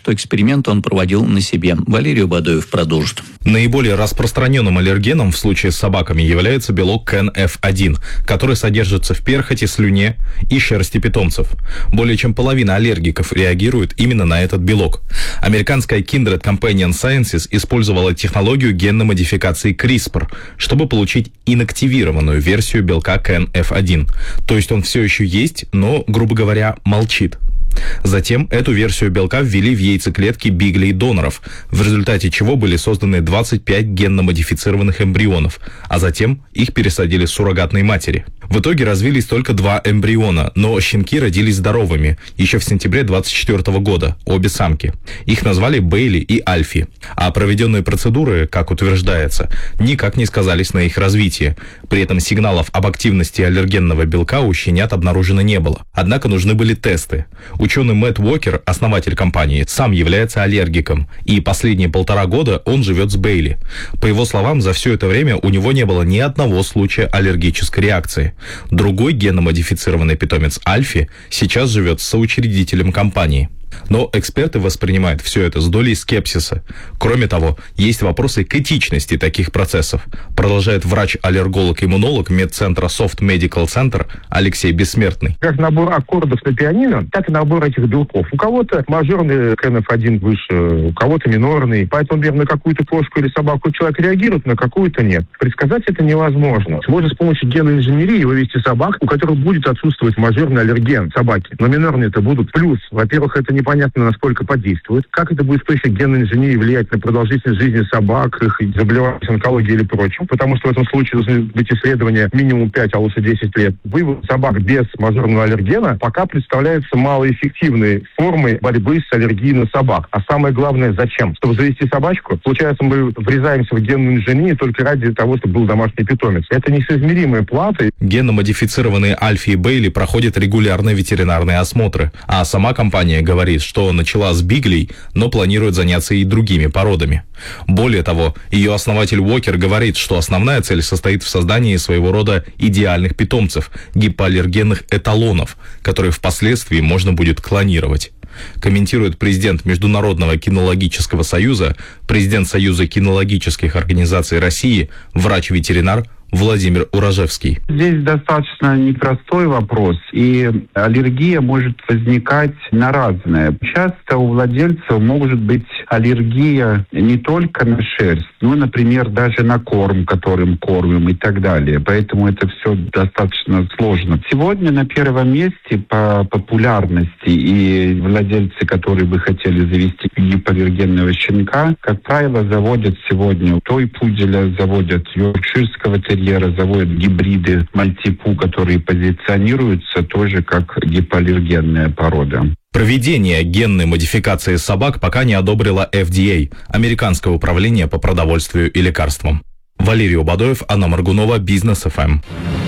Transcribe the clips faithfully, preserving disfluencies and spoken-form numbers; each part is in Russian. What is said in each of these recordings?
что эксперимент он проводил на себе. Валерий Бадоев продолжит. Наиболее распространенным аллергеном в случае с собаками является белок ка эн эф один, который содержится в перхоти, слюне и шерсти питомцев. Более чем половина аллергиков реагирует именно на этот белок. Американская Kindred Companion Sciences использовала технологию генной модификации CRISPR, чтобы получить инактивированную версию белка ка эн эф один. То есть он все еще есть, но, грубо говоря, молчит. Затем эту версию белка ввели в яйцеклетки биглей-доноров, в результате чего были созданы двадцать пять генно-модифицированных эмбрионов, а затем их пересадили с суррогатной матери. В итоге развились только два эмбриона, но щенки родились здоровыми еще в сентябре двадцать четвёртого года, обе самки. Их назвали Бейли и Альфи. А проведенные процедуры, как утверждается, никак не сказались на их развитии. При этом сигналов об активности аллергенного белка у щенят обнаружено не было. Однако нужны были тесты. Ученый Мэтт Уокер, основатель компании, сам является аллергиком, и последние полтора года он живет с Бейли. По его словам, за все это время у него не было ни одного случая аллергической реакции. Другой генно-модифицированный питомец Альфи сейчас живет с соучредителем компании. Но эксперты воспринимают все это с долей скепсиса. Кроме того, есть вопросы к этичности таких процессов, продолжает врач-аллерголог-иммунолог медцентра Soft Medical Center Алексей Бессмертный. Как набор аккордов на пианино, так и набор этих белков. У кого-то мажорный ка эн эф один выше, у кого-то минорный. Поэтому, например, на какую-то кошку или собаку человек реагирует, на какую-то нет. Предсказать это невозможно. Можно с помощью генной инженерии вывести собак, у которых будет отсутствовать мажорный аллерген собаки. Но минорные это будут. Плюс, во-первых, это непонятно, насколько подействует. Как это будет с точки генной инженерии влиять на продолжительность жизни собак, их заболеваний онкологии или прочим. Потому что в этом случае должны быть исследования минимум пять, а лучше десять лет. Вывод собак без мажорного аллергена пока представляется малоэффективной формой борьбы с аллергией на собак. А самое главное, зачем? Чтобы завести собачку, получается, мы врезаемся в генную инженерию только ради того, чтобы был домашний питомец. Это несоизмеримые платы. Генно-модифицированные Альфи и Бейли проходят регулярные ветеринарные осмотры, а сама компания говорит, что начала с биглей, но планирует заняться и другими породами. Более того, ее основатель Уокер говорит, что основная цель состоит в создании своего рода идеальных питомцев, гипоаллергенных эталонов, которые впоследствии можно будет клонировать. Комментирует президент Международного кинологического союза, президент Союза кинологических организаций России, врач-ветеринар Владимир Урожевский. Здесь достаточно непростой вопрос, и аллергия может возникать на разное. Часто у владельцев может быть аллергия не только на шерсть, но, например, даже на корм, которым кормим и так далее. Поэтому это все достаточно сложно. Сегодня на первом месте по популярности и владельцы, которые бы хотели завести гипоаллергенного щенка, как правило, заводят сегодня той-пуделя, заводят йоркширского терьера, заводят гибриды мальтипу, которые позиционируются тоже как гипоаллергенная порода. Проведение генной модификации собак пока не одобрила эф ди эй, Американское управление по продовольствию и лекарствам. Валерий Бадоев, Анна Моргунова, Бизнес эф эм.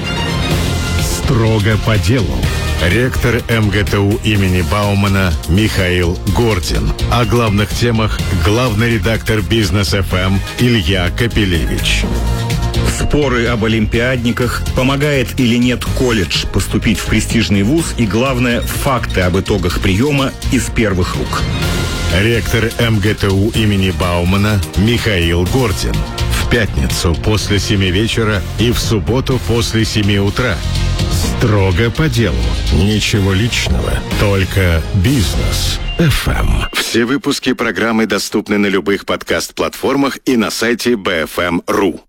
Строго по делу. Ректор эм гэ тэ у имени Баумана Михаил Гордин. О главных темах главный редактор Бизнес эф эм Илья Капелевич. Споры об олимпиадниках, помогает или нет колледж поступить в престижный вуз и, главное, факты об итогах приема из первых рук. Ректор эм гэ тэ у имени Баумана Михаил Гордин. В пятницу после семи вечера и в субботу после семи утра. Строго по делу. Ничего личного, только Бизнес эф эм. Все выпуски программы доступны на любых подкаст-платформах и на сайте би эф эм точка ру.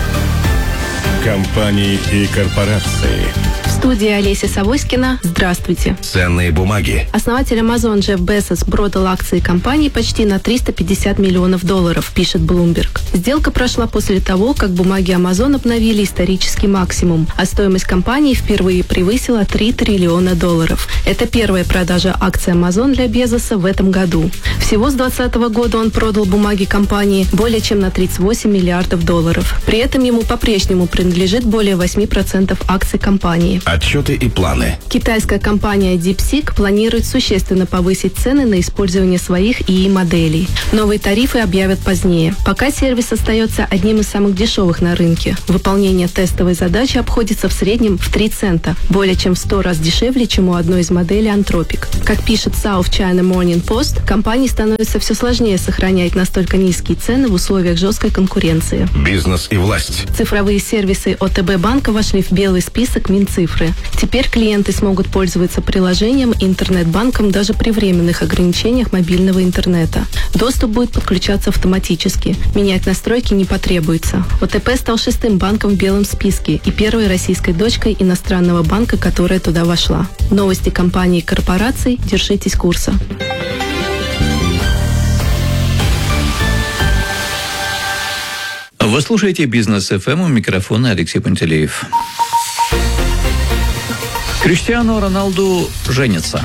Компании и корпорации. В студии Олеся Савоськина. Здравствуйте. Ценные бумаги. Основатель Amazon Джефф Безос продал акции компании почти на триста пятьдесят миллионов долларов, пишет Bloomberg. Сделка прошла после того, как бумаги Amazon обновили исторический максимум, а стоимость компании впервые превысила три триллиона долларов. Это первая продажа акций Amazon для Безоса в этом году. Всего с двадцатого года он продал бумаги компании более чем на тридцать восемь миллиардов долларов. При этом ему по-прежнему принадлежит более восемь процентов акций компании. Отчеты и планы. Китайская компания DeepSeek планирует существенно повысить цены на использование своих ИИ моделей. Новые тарифы объявят позднее. Пока сервис остается одним из самых дешевых на рынке. Выполнение тестовой задачи обходится в среднем в три цента, более чем в сто раз дешевле, чем у одной из моделей Anthropic. Как пишет South China Morning Post, компании становится все сложнее сохранять настолько низкие цены в условиях жесткой конкуренции. Бизнес и власть. Цифровые сервисы ОТБ банка вошли в белый список Минцифры. Теперь клиенты смогут пользоваться приложением и интернет-банком даже при временных ограничениях мобильного интернета. Доступ будет подключаться автоматически. Менять настройки не потребуется. ОТП стал шестым банком в белом списке и первой российской дочкой иностранного банка, которая туда вошла. Новости компаний и корпораций. Держитесь курса. Вы слушаете «Бизнес эф эм», у микрофона Алексей Пантелеев. Криштиану Роналду женится.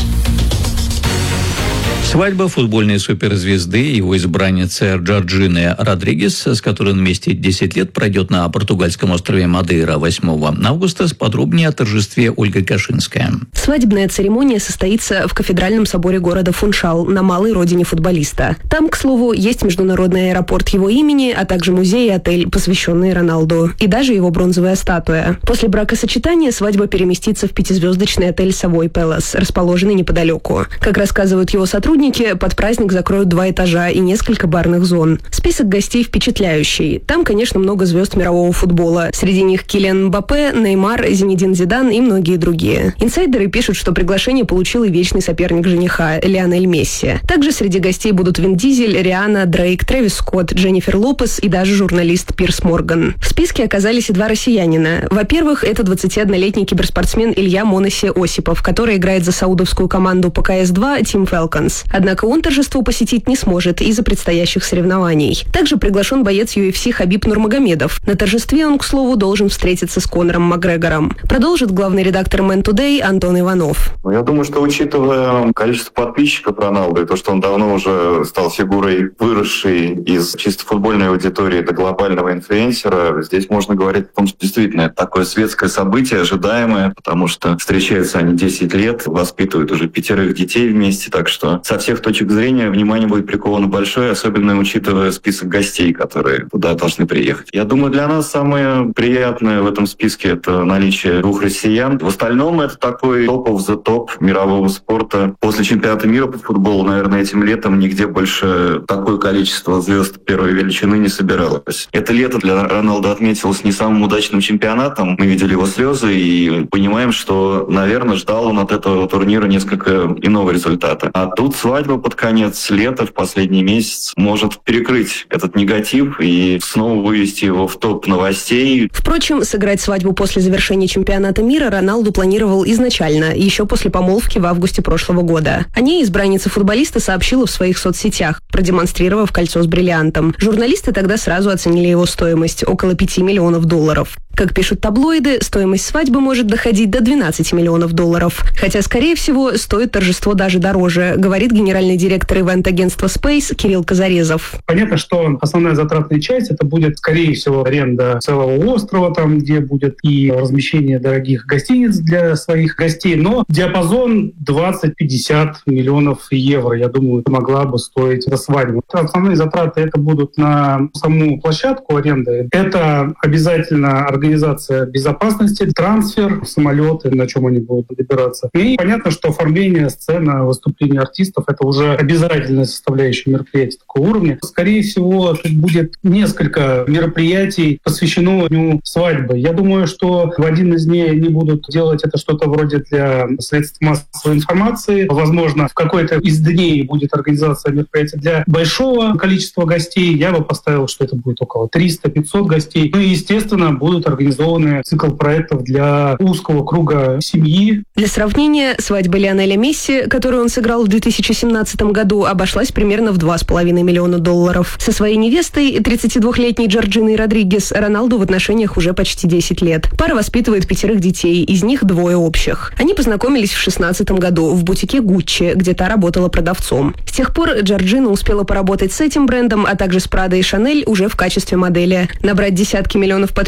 Свадьба футбольной суперзвезды и его избранницы Джорджины Родригес, с которой он вместе десять лет, пройдет на португальском острове Мадейра восьмого августа. Подробнее о торжестве Ольга Кашинская. Свадебная церемония состоится в кафедральном соборе города Фуншал, на малой родине футболиста. Там, к слову, есть международный аэропорт его имени, а также музей и отель, посвященные Роналду. И даже его бронзовая статуя. После бракосочетания свадьба переместится в пятизвездочный отель Savoy Palace, расположенный неподалеку. Как рассказывают его сотрудники, под праздник закроют два этажа и несколько барных зон. Список гостей впечатляющий. Там, конечно, много звезд мирового футбола. Среди них Килиан Мбаппе, Неймар, Зинедин Зидан и многие другие. Инсайдеры пишут, что приглашение получил и вечный соперник жениха Лионель Месси. Также среди гостей будут Вин Дизель, Риhanna, Дрейк, Трэвис Скотт, Дженнифер Лопес и даже журналист Пирс Морган. В списке оказались и два россиянина. Во-первых, это двадцатиоднолетний киберспортсмен Илья Моноси Осипов, который играет за саудовскую команду по ка эс два Team Falcons. Однако он торжество посетить не сможет из-за предстоящих соревнований. Также приглашен боец ю эф си Хабиб Нурмагомедов. На торжестве он, к слову, должен встретиться с Конором Макгрегором. Продолжит главный редактор Man Today Антон Иванов. Я думаю, что учитывая количество подписчиков Роналду и то, что он давно уже стал фигурой, выросшей из чисто футбольной аудитории до глобального инфлюенсера, здесь можно говорить о том, что действительно это такое светское событие, ожидаемое, потому что встречаются они десять лет, воспитывают уже пятерых детей вместе, так что со всех точек зрения внимание будет приковано большое, особенно учитывая список гостей, которые туда должны приехать. Я думаю, для нас самое приятное в этом списке — это наличие двух россиян. В остальном это такой топ of the топ мирового спорта. После чемпионата мира по футболу, наверное, этим летом нигде больше такое количество звезд первой величины не собиралось. Это лето для Роналду отметилось не самым удачным чемпионатом. Мы видели его слезы и понимаем, что, наверное, ждал он от этого турнира несколько иного результата. А тут свадьба под конец лета, в последний месяц, может перекрыть этот негатив и снова вывести его в топ новостей. Впрочем, сыграть свадьбу после завершения чемпионата мира Роналду планировал изначально, еще после помолвки в августе прошлого года. О ней избранница футболиста сообщила в своих соцсетях, продемонстрировав кольцо с бриллиантом. Журналисты тогда сразу оценили его стоимость – около пяти миллионов долларов. Как пишут таблоиды, стоимость свадьбы может доходить до двенадцати миллионов долларов. Хотя, скорее всего, стоит торжество даже дороже, говорит генеральный директор ивент-агентства Space Кирилл Казарезов. Понятно, что основная затратная часть — это будет, скорее всего, аренда целого острова, там, где будет и размещение дорогих гостиниц для своих гостей. Но диапазон двадцать-пятьдесят миллионов евро, я думаю, это могла бы стоить эта свадьба. Основные затраты это будут на саму площадку аренды. Это обязательно организация Организация безопасности, трансфер, самолеты, на чем они будут добираться. И понятно, что оформление сцены, выступления артистов — это уже обязательная составляющая мероприятия такого уровня. Скорее всего, тут будет несколько мероприятий, посвящено дню свадьбы. Я думаю, что в один из дней они будут делать это что-то вроде для средств массовой информации. Возможно, в какой-то из дней будет организация мероприятия для большого количества гостей. Я бы поставил, что это будет около триста-пятьсот гостей. Ну и, естественно, будут организованы цикл проектов для узкого круга семьи. Для сравнения, свадьба Лионеля Месси, которую он сыграл в две тысячи семнадцатом году, обошлась примерно в два с половиной миллиона долларов. Со своей невестой, тридцатидвухлетней Джорджиной Родригес, Роналду в отношениях уже почти десять лет. Пара воспитывает пятерых детей, из них двое общих. Они познакомились в шестнадцатом году в бутике Гуччи, где та работала продавцом. С тех пор Джорджина успела поработать с этим брендом, а также с Прадо и Шанель уже в качестве модели. Набрать десятки миллионов подписчиков в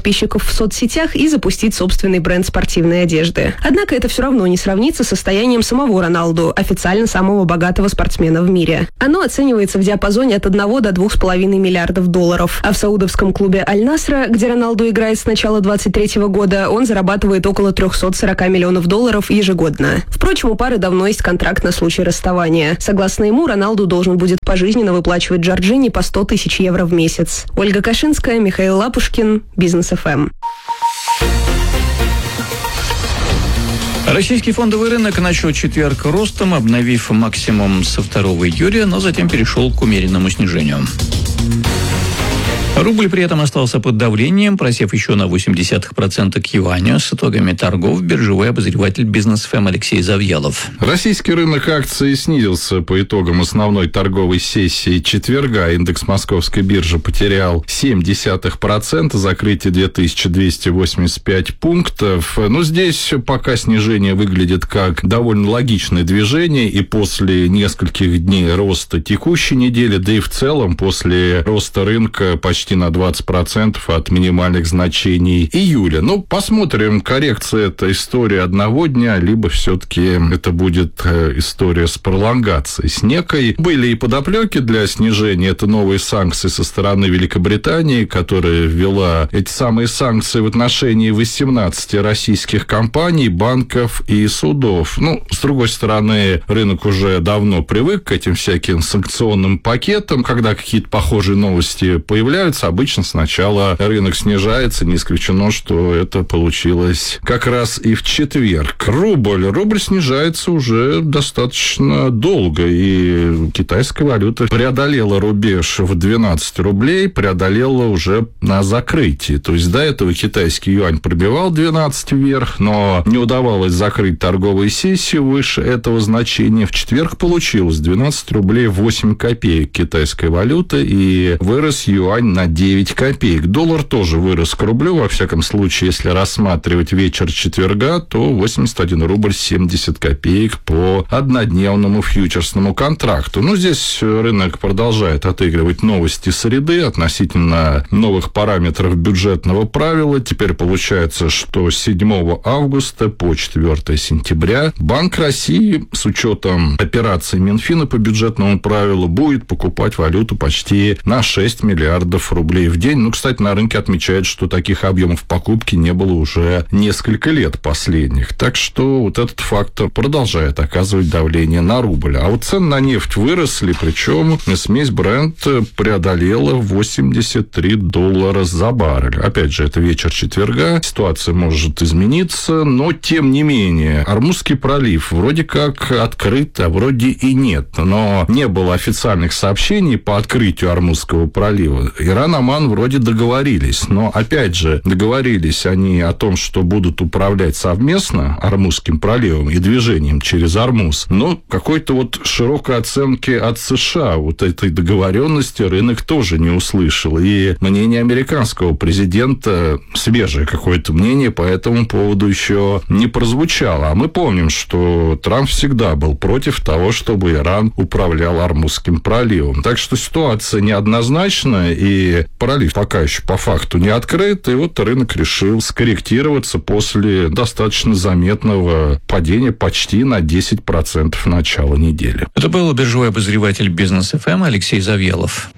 в соцсетях и запустить собственный бренд спортивной одежды. Однако это все равно не сравнится с состоянием самого Роналду, официально самого богатого спортсмена в мире. Оно оценивается в диапазоне от одного до двух с половиной миллиардов долларов. А в саудовском клубе Аль-Насра, где Роналду играет с начала двадцать третьего года, он зарабатывает около триста сорок миллионов долларов ежегодно. Впрочем, у пары давно есть контракт на случай расставания. Согласно ему, Роналду должен будет пожизненно выплачивать Джорджини по сто тысяч евро в месяц. Ольга Кашинская, Михаил Лапушкин, Бизнес эф эм. Российский фондовый рынок начал четверг ростом, обновив максимум со второго июля, но затем перешел к умеренному снижению. Рубль при этом остался под давлением, просев еще на восемь десятых процента к юаню. С итогами торгов биржевой обозреватель Бизнес эф эм Алексей Завьялов. Российский рынок акций снизился по итогам основной торговой сессии четверга. Индекс Московской биржи потерял семь десятых процента, закрытие две тысячи двести восемьдесят пять пунктов. Но здесь пока снижение выглядит как довольно логичное движение, и после нескольких дней роста текущей недели, да и в целом после роста рынка почти на двадцать процентов от минимальных значений июля. Ну, посмотрим, коррекция это история одного дня, либо все-таки это будет история с пролонгацией, с некой. Были и подоплеки для снижения. Это новые санкции со стороны Великобритании, которая ввела эти самые санкции в отношении восемнадцати российских компаний, банков и судов. Ну, с другой стороны, рынок уже давно привык к этим всяким санкционным пакетам. Когда какие-то похожие новости появляются, обычно сначала рынок снижается, не исключено, что это получилось как раз и в четверг. Рубль. Рубль снижается уже достаточно долго, и китайская валюта преодолела рубеж в двенадцать рублей, преодолела уже на закрытии. То есть до этого китайский юань пробивал двенадцать вверх, но не удавалось закрыть торговые сессии выше этого значения. В четверг получилось двенадцать рублей восемь копеек китайской валюты, и вырос юань на девять копеек. Доллар тоже вырос к рублю. Во всяком случае, если рассматривать вечер четверга, то восемьдесят один рубль семьдесят копеек по однодневному фьючерсному контракту. Ну, здесь рынок продолжает отыгрывать новости среды относительно новых параметров бюджетного правила. Теперь получается, что с седьмого августа по четвёртое сентября Банк России с учетом операций Минфина по бюджетному правилу будет покупать валюту почти на шесть миллиардов рублей в день. Ну, кстати, на рынке отмечают, что таких объемов покупки не было уже несколько лет последних. Так что вот этот фактор продолжает оказывать давление на рубль. А вот цены на нефть выросли, причем смесь Brent преодолела восемьдесят три доллара за баррель. Опять же, это вечер четверга, ситуация может измениться, но тем не менее, Ормузский пролив вроде как открыт, а вроде и нет. Но не было официальных сообщений по открытию Ормузского пролива. Иран, Оман вроде договорились, но, опять же, договорились они о том, что будут управлять совместно Ормузским проливом и движением через Ормуз, но какой-то вот широкой оценки от США вот этой договоренности рынок тоже не услышал. И мнение американского президента, свежее какое-то мнение по этому поводу еще не прозвучало. А мы помним, что Трамп всегда был против того, чтобы Иран управлял Ормузским проливом. Так что ситуация неоднозначная, и пролив пока еще по факту не открыт, и вот рынок решил скорректироваться после достаточно заметного падения почти на десять процентов начала недели. Это был биржевой обозреватель Бизнес эф эм Алексей Завьялов.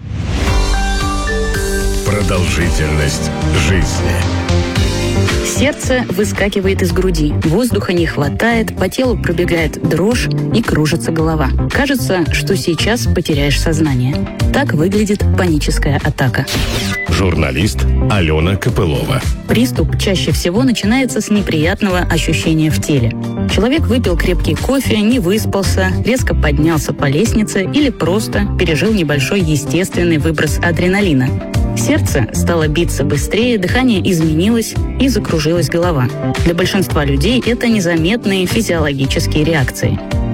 Продолжительность жизни. Сердце выскакивает из груди, воздуха не хватает, по телу пробегает дрожь и кружится голова. Кажется, что сейчас потеряешь сознание. Так выглядит паническая атака. Журналист Алена Копылова. Приступ чаще всего начинается с неприятного ощущения в теле. Человек выпил крепкий кофе, не выспался, резко поднялся по лестнице или просто пережил небольшой естественный выброс адреналина. Сердце стало биться быстрее, дыхание изменилось и закружилась голова. Для большинства людей это незаметные физиологические реакции.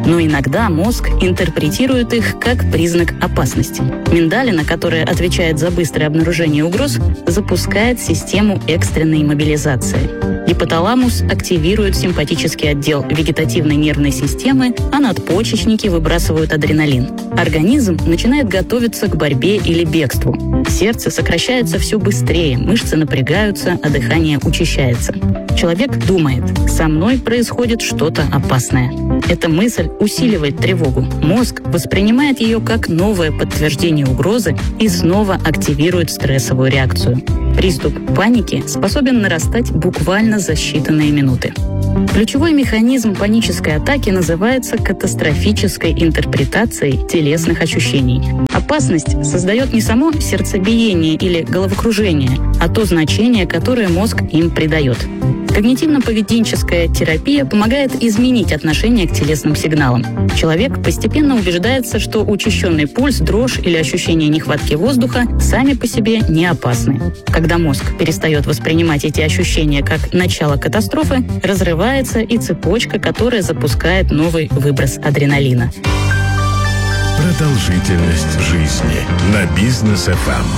Но иногда мозг интерпретирует их как признак опасности. Миндалина, которая отвечает за быстрое обнаружение угроз, запускает систему экстренной мобилизации. Гипоталамус активирует симпатический отдел вегетативной нервной системы, а надпочечники выбрасывают адреналин. Организм начинает готовиться к борьбе или бегству. Сердце сокращается все быстрее, мышцы напрягаются, а дыхание учащается. Человек думает: «Со мной происходит что-то опасное». Эта мысль усиливает тревогу. Мозг воспринимает ее как новое подтверждение угрозы и снова активирует стрессовую реакцию. Приступ паники способен нарастать буквально за считанные минуты. Ключевой механизм панической атаки называется катастрофической интерпретацией телесных ощущений. Опасность создает не само сердцебиение или головокружение, а то значение, которое мозг им придает. Когнитивно-поведенческая терапия помогает изменить отношение к телесным сигналам. Человек постепенно убеждается, что учащенный пульс, дрожь или ощущение нехватки воздуха сами по себе не опасны. Когда мозг перестает воспринимать эти ощущения как начало катастрофы, разрывается и цепочка, которая запускает новый выброс адреналина. Продолжительность жизни на Бизнес эф эм.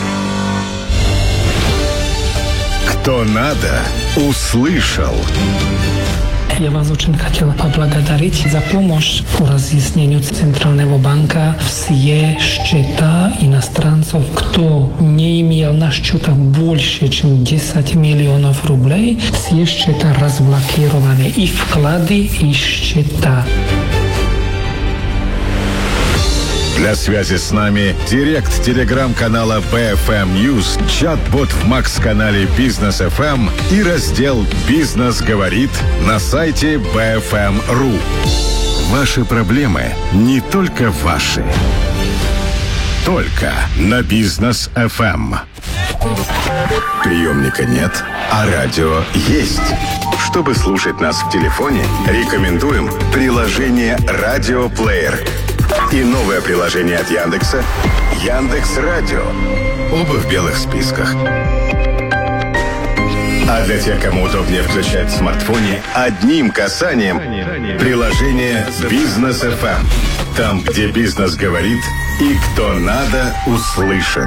Кто надо, услышал. Я вас очень хотел поблагодарить за помощь по разъяснению Центрального банка. Все счета иностранцев, кто не имел на счетах больше, чем десять миллионов рублей, все счета разблокированы. И вклады, и счета. Для связи с нами директ телеграм-канала би эф эм News, чат-бот в Макс-канале Бизнес эф эм и раздел «Бизнес говорит» на сайте би эф эм точка ру. Ваши проблемы не только ваши. Только на Бизнес эф эм. Приемника нет, а радио есть. Чтобы слушать нас в телефоне, рекомендуем приложение «Радиоплеер» и новое приложение от Яндекса «Яндекс.Радио». Оба в белых списках. А для тех, кому удобнее включать в смартфоне, одним касанием приложение «Бизнес эф эм». Там, где бизнес говорит и кто надо, услышит.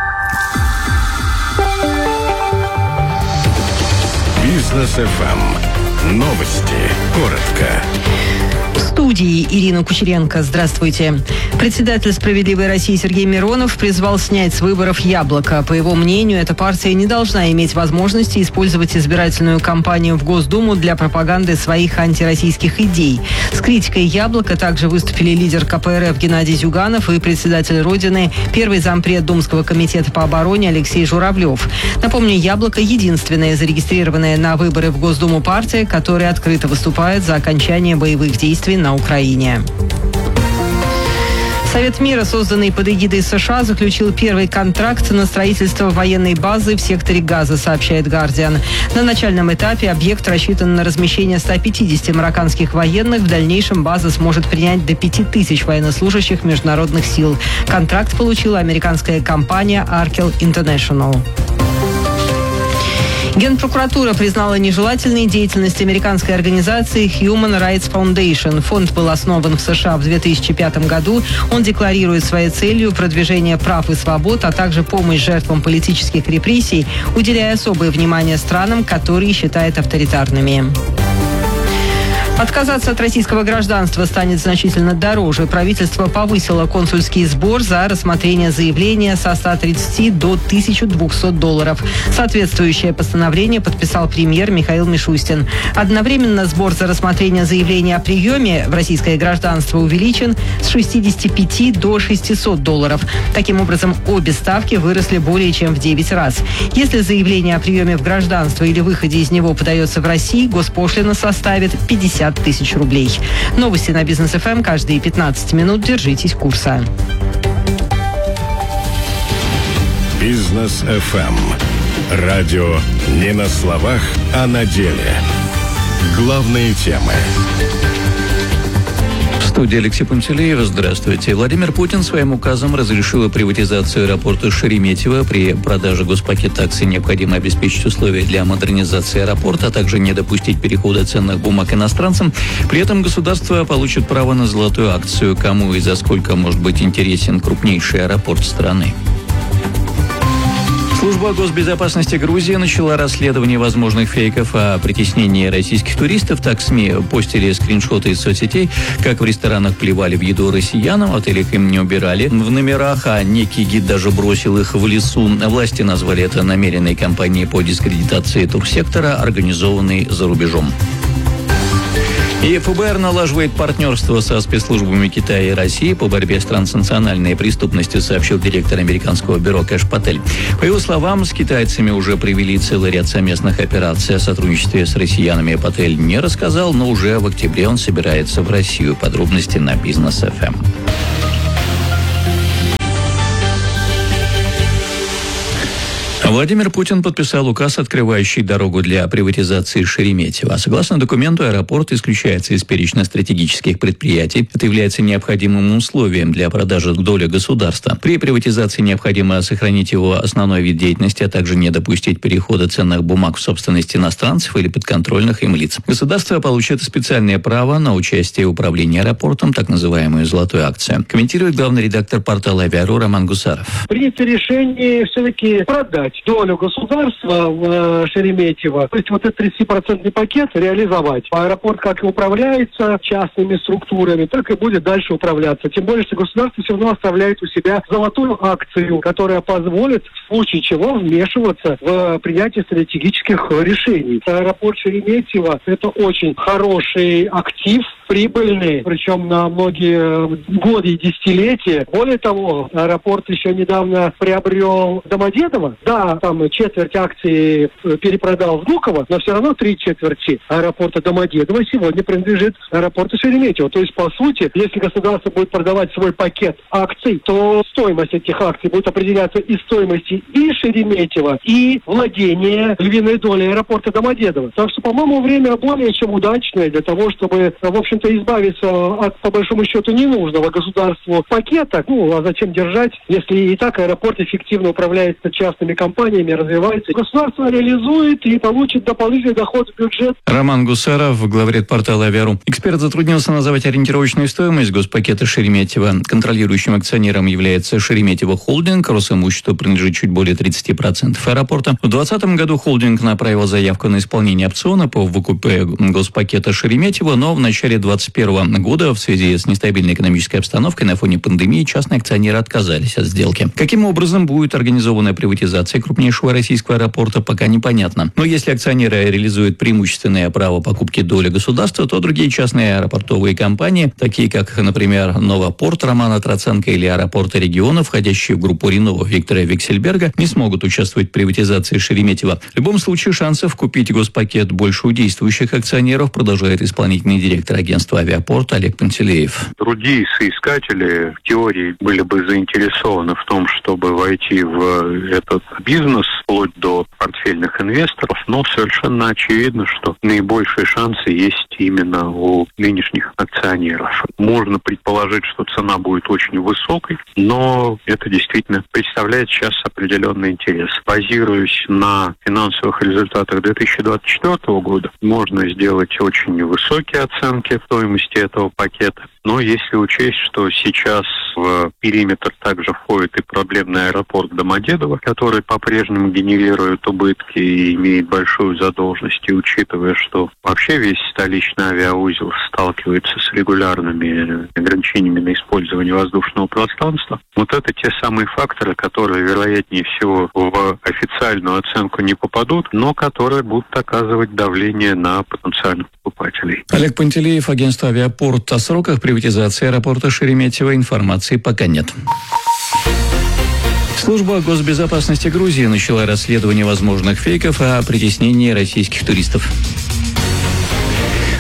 Бизнес эф эм. Новости. Коротко. В студии Ирина Кучеренко. Здравствуйте. Председатель «Справедливой России» Сергей Миронов призвал снять с выборов «Яблоко». По его мнению, эта партия не должна иметь возможности использовать избирательную кампанию в Госдуму для пропаганды своих антироссийских идей. С критикой «Яблоко» также выступили лидер ка пэ эр эф Геннадий Зюганов и председатель Родины, первый зампред Думского комитета по обороне Алексей Журавлев. Напомню, «Яблоко» — единственная зарегистрированная на выборы в Госдуму партия, которая открыто выступает за окончание боевых действий на Украине. Совет мира, созданный под эгидой США, заключил первый контракт на строительство военной базы в секторе Газа, сообщает «Гардиан». На начальном этапе объект рассчитан на размещение ста пятидесяти марокканских военных. В дальнейшем база сможет принять до пяти тысяч военнослужащих международных сил. Контракт получила американская компания «Аркел Интернешнл». Генпрокуратура признала нежелательной деятельность американской организации Human Rights Foundation. Фонд был основан в США в две тысячи пятом году. Он декларирует своей целью продвижение прав и свобод, а также помощь жертвам политических репрессий, уделяя особое внимание странам, которые считает авторитарными. Отказаться от российского гражданства станет значительно дороже. Правительство повысило консульский сбор за рассмотрение заявления со ста тридцати до тысячи двухсот долларов. Соответствующее постановление подписал премьер Михаил Мишустин. Одновременно сбор за рассмотрение заявления о приеме в российское гражданство увеличен с шестидесяти пяти до шестисот долларов. Таким образом, обе ставки выросли более чем в девять раз. Если заявление о приеме в гражданство или выходе из него подается в России, госпошлина составит пятьдесят тысяч рублей. Новости на Бизнес эф эм каждые пятнадцать минут. Держитесь курса. Бизнес эф эм. Радио не на словах, а на деле. Главные темы. В студии Алексей Пантелеев. Здравствуйте. Владимир Путин своим указом разрешил приватизацию аэропорта Шереметьево. При продаже госпакета акций необходимо обеспечить условия для модернизации аэропорта, а также не допустить перехода ценных бумаг иностранцам. При этом государство получит право на золотую акцию. Кому и за сколько может быть интересен крупнейший аэропорт страны? Служба госбезопасности Грузии начала расследование возможных фейков о притеснении российских туристов. Так СМИ постили скриншоты из соцсетей, как в ресторанах плевали в еду россиянам, в отелях им не убирали в номерах, а некий гид даже бросил их в лесу. Власти назвали это намеренной кампанией по дискредитации турсектора, организованной за рубежом. И ФБР налаживает партнерство со спецслужбами Китая и России по борьбе с транснациональной преступностью, сообщил директор американского бюро Кэш Патель. По его словам, с китайцами уже провели целый ряд совместных операций. О сотрудничестве с россиянами Патель не рассказал, но уже в октябре он собирается в Россию. Подробности на Бизнес эф эм. Владимир Путин подписал указ, открывающий дорогу для приватизации Шереметьево. Согласно документу, аэропорт исключается из перечня стратегических предприятий. Это является необходимым условием для продажи доли государства. При приватизации необходимо сохранить его основной вид деятельности, а также не допустить перехода ценных бумаг в собственность иностранцев или подконтрольных им лиц. Государство получит специальное право на участие в управлении аэропортом, так называемую «золотую акцию». Комментирует главный редактор портала «Авиару» Роман Гусаров. Принято решение все-таки продать долю государства в э, Шереметьево, то есть вот этот тридцатипроцентный пакет реализовать. Аэропорт как и управляется частными структурами, так и будет дальше управляться. Тем более, что государство все равно оставляет у себя золотую акцию, которая позволит в случае чего вмешиваться в принятие стратегических решений. Аэропорт Шереметьево – это очень хороший актив, прибыльный, причем на многие годы и десятилетия. Более того, аэропорт еще недавно приобрел Домодедово. Да, там четверть акций перепродал Внуково, но все равно три четверти аэропорта Домодедово сегодня принадлежит аэропорту Шереметьево. То есть, по сути, если государство будет продавать свой пакет акций, то стоимость этих акций будет определяться из стоимости и Шереметьево, и владения львиной долей аэропорта Домодедово. Так что, по-моему, время более чем удачное для того, чтобы, в общем, избавиться от, по большому счету, ненужного государству пакета. Ну, а зачем держать, если и так аэропорт эффективно управляется частными компаниями, развивается. Государство реализует и получит дополнительный доход в бюджет. Роман Гусаров, главред портала «Авиару». Эксперт затруднился назвать ориентировочную стоимость госпакета Шереметьево. Контролирующим акционером является Шереметьево Холдинг. Росимуществу принадлежит чуть более тридцать процентов аэропорта. В двадцатом году холдинг направил заявку на исполнение опциона по выкупе госпакета Шереметьево, но в начале двадцать первого года в связи с нестабильной экономической обстановкой на фоне пандемии частные акционеры отказались от сделки. Каким образом будет организована приватизация крупнейшего российского аэропорта, пока непонятно. Но если акционеры реализуют преимущественное право покупки доли государства, то другие частные аэропортовые компании, такие как, например, Новопорт Романа Троценко или аэропорты региона, входящие в группу Ренова Виктора Виксельберга, не смогут участвовать в приватизации Шереметьево. В любом случае шансов купить госпакет больше у действующих акционеров, продолжает исполнительный директор агентства «Авиапорт» Олег Пантелеев. Другие соискатели в теории были бы заинтересованы в том, чтобы войти в этот бизнес вплоть до портфельных инвесторов, но совершенно очевидно, что наибольшие шансы есть именно у нынешних акционеров. Можно предположить, что цена будет очень высокой, но это действительно представляет сейчас определенный интерес. Базируясь на финансовых результатах две тысячи двадцать четвёртого года, можно сделать очень высокие оценки стоимости этого пакета. Но если учесть, что сейчас в периметр также входит и проблемный аэропорт Домодедово, который по-прежнему генерирует убытки и имеет большую задолженность, и учитывая, что вообще весь столичный авиаузел сталкивается с регулярными ограничениями на использование воздушного пространства, вот это те самые факторы, которые, вероятнее всего, в официальную оценку не попадут, но которые будут оказывать давление на потенциальных покупателей. Олег Пантелеев, агентство «Авиапорт». О сроках приватизации аэропорта Шереметьево информации пока нет. Служба госбезопасности Грузии начала расследование возможных фейков о притеснении российских туристов.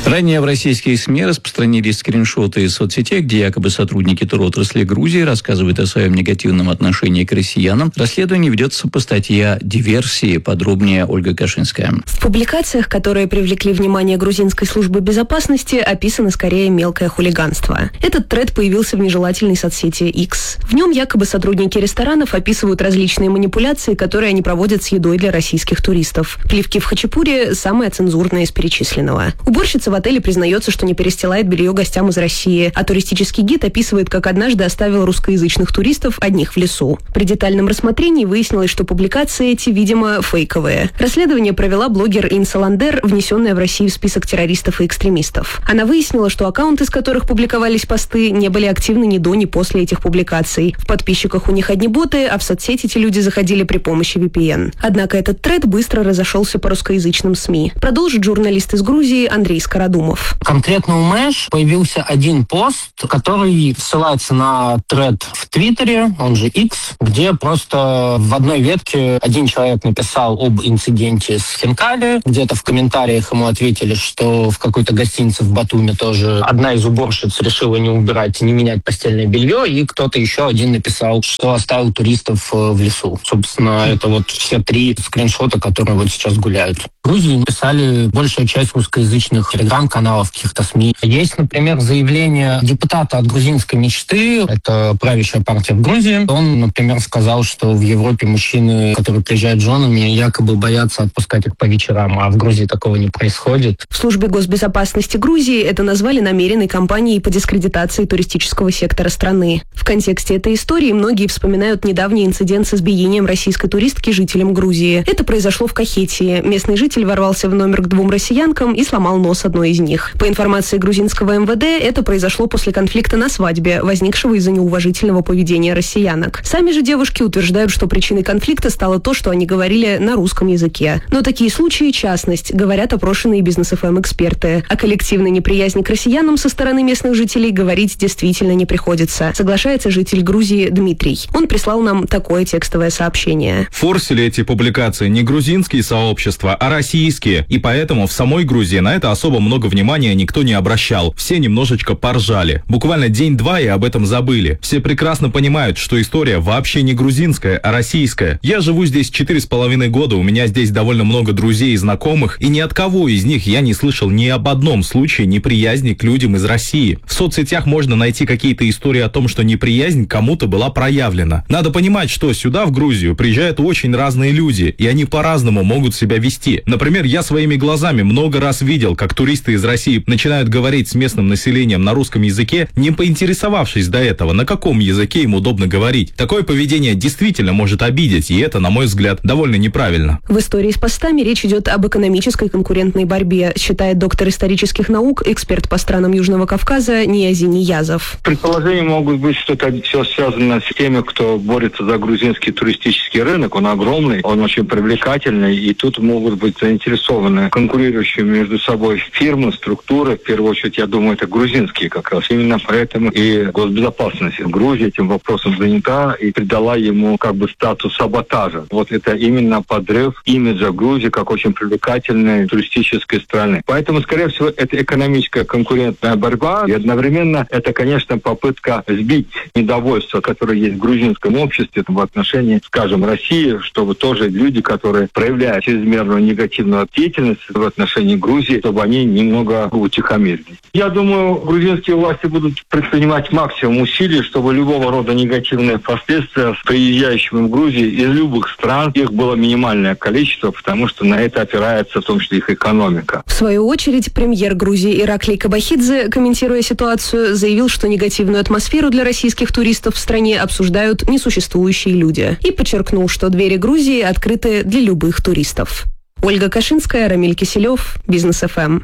Ранее в российские СМИ распространились скриншоты из соцсетей, где якобы сотрудники туротрасли Грузии рассказывают о своем негативном отношении к россиянам. Расследование ведется по статье «Диверсии». Подробнее Ольга Кашинская. В публикациях, которые привлекли внимание грузинской службы безопасности, описано скорее мелкое хулиганство. Этот тред появился в нежелательной соцсети X. В нем якобы сотрудники ресторанов описывают различные манипуляции, которые они проводят с едой для российских туристов. Плевки в хачапури – самое цензурное из перечисленного. Уборщица в отеле признается, что не перестилает белье гостям из России, а туристический гид описывает, как однажды оставил русскоязычных туристов одних в лесу. При детальном рассмотрении выяснилось, что публикации эти, видимо, фейковые. Расследование провела блогер Инса Ландер, внесенная в Россию в список террористов и экстремистов. Она выяснила, что аккаунты, с которых публиковались посты, не были активны ни до, ни после этих публикаций. В подписчиках у них одни боты, а в соцсети эти люди заходили при помощи ви пи эн. Однако этот тред быстро разошелся по русскоязычным СМИ. Продолжит журналист из Грузии Андрей Скородумов. Конкретно у Мэш появился один пост, который ссылается на тред в Твиттере, он же X, где просто в одной ветке один человек написал об инциденте с хинкали, где-то в комментариях ему ответили, что в какой-то гостинице в Батуми тоже одна из уборщиц решила не убирать, не менять постельное белье, и кто-то еще один написал, что оставил туристов в лесу. Собственно, это вот все три скриншота, которые вот сейчас гуляют. В Грузии написали большая часть русскоязычных телеграм-каналов, каких-то СМИ. Есть, например, заявление депутата от грузинской мечты, это правящая партия в Грузии. Он, например, сказал, что в Европе мужчины, которые приезжают с женами, якобы боятся отпускать их по вечерам, а в Грузии такого не происходит. В службе госбезопасности Грузии это назвали намеренной кампанией по дискредитации туристического сектора страны. В контексте этой истории многие вспоминают недавний инцидент с избиением российской туристки жителям Грузии. Это произошло в Кахетии. Местный житель ворвался в номер к двум россиянкам и сломал нос одной из них. По информации грузинского эм вэ дэ, это произошло после конфликта на свадьбе, возникшего из-за неуважительного поведения россиянок. Сами же девушки утверждают, что причиной конфликта стало то, что они говорили на русском языке. Но такие случаи – частность, говорят опрошенные бизнес-эф эм-эксперты. О коллективной неприязни к россиянам со стороны местных жителей говорить действительно не приходится, соглашается житель Грузии Дмитрий. Он прислал нам такое текстовое сообщение. Форсили эти публикации не грузинские сообщества, а российские. И поэтому в самой Грузии на это особо много внимания никто не обращал. Все немножечко поржали. Буквально день-два и об этом забыли. Все прекрасно понимают, что история вообще не грузинская, а российская. Я живу здесь четыре с половиной года, у меня здесь довольно много друзей и знакомых, и ни от кого из них я не слышал ни об одном случае неприязни к людям из России. В соцсетях можно найти какие-то истории о том, что неприязнь кому-то была проявлена. Надо понимать, что сюда, в Грузию, приезжают очень разные люди, и они по-разному могут себя вести. Например, я своими глазами много раз видел, как туристы из России начинают говорить с местным населением на русском языке, не поинтересовавшись до этого, на каком языке им удобно говорить. Такое поведение действительно может обидеть, и это, на мой взгляд, довольно неправильно. В истории с постами речь идет об экономической конкурентной борьбе, считает доктор исторических наук, эксперт по странам Южного Кавказа Ниязи Ниязов. Предположения могут быть, что это все связано с теми, кто борется за грузинский туристический рынок. Он огромный, он очень привлекательный, и тут могут быть заинтересованы конкурирующие между собой фирмы, структуры. В первую очередь, я думаю, это грузинские как раз. Именно поэтому и госбезопасность в Грузии этим вопросом занята и придала ему как бы статус саботажа. Вот это именно подрыв имиджа Грузии как очень привлекательной туристической страны. Поэтому, скорее всего, это экономическая конкурентная борьба, и одновременно это, конечно, попытка сбить недовольство, которое есть в грузинском обществе в отношении, скажем, России, чтобы тоже люди, которые проявляют чрезмерную негативную деятельность в отношении Грузии, чтобы они немного утихомирились. Я думаю, грузинские власти будут предпринимать максимум усилий, чтобы любого рода негативные последствия с приезжающими в Грузию из любых стран, их было минимальное количество, потому что на это опирается в том числе их экономика. В свою очередь, премьер Грузии Ираклий Кабахидзе, комментируя ситуацию, заявил, что негативную атмосферу для российских туристов в стране обсуждают несуществующие люди. И подчеркнул, что двери Грузии открыты для любых туристов. Ольга Кашинская, Рамиль Киселев, Бизнес-эф эм.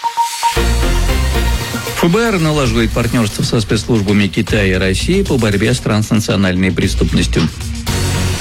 эф бэ эр налаживает партнерство со спецслужбами Китая и России по борьбе с транснациональной преступностью.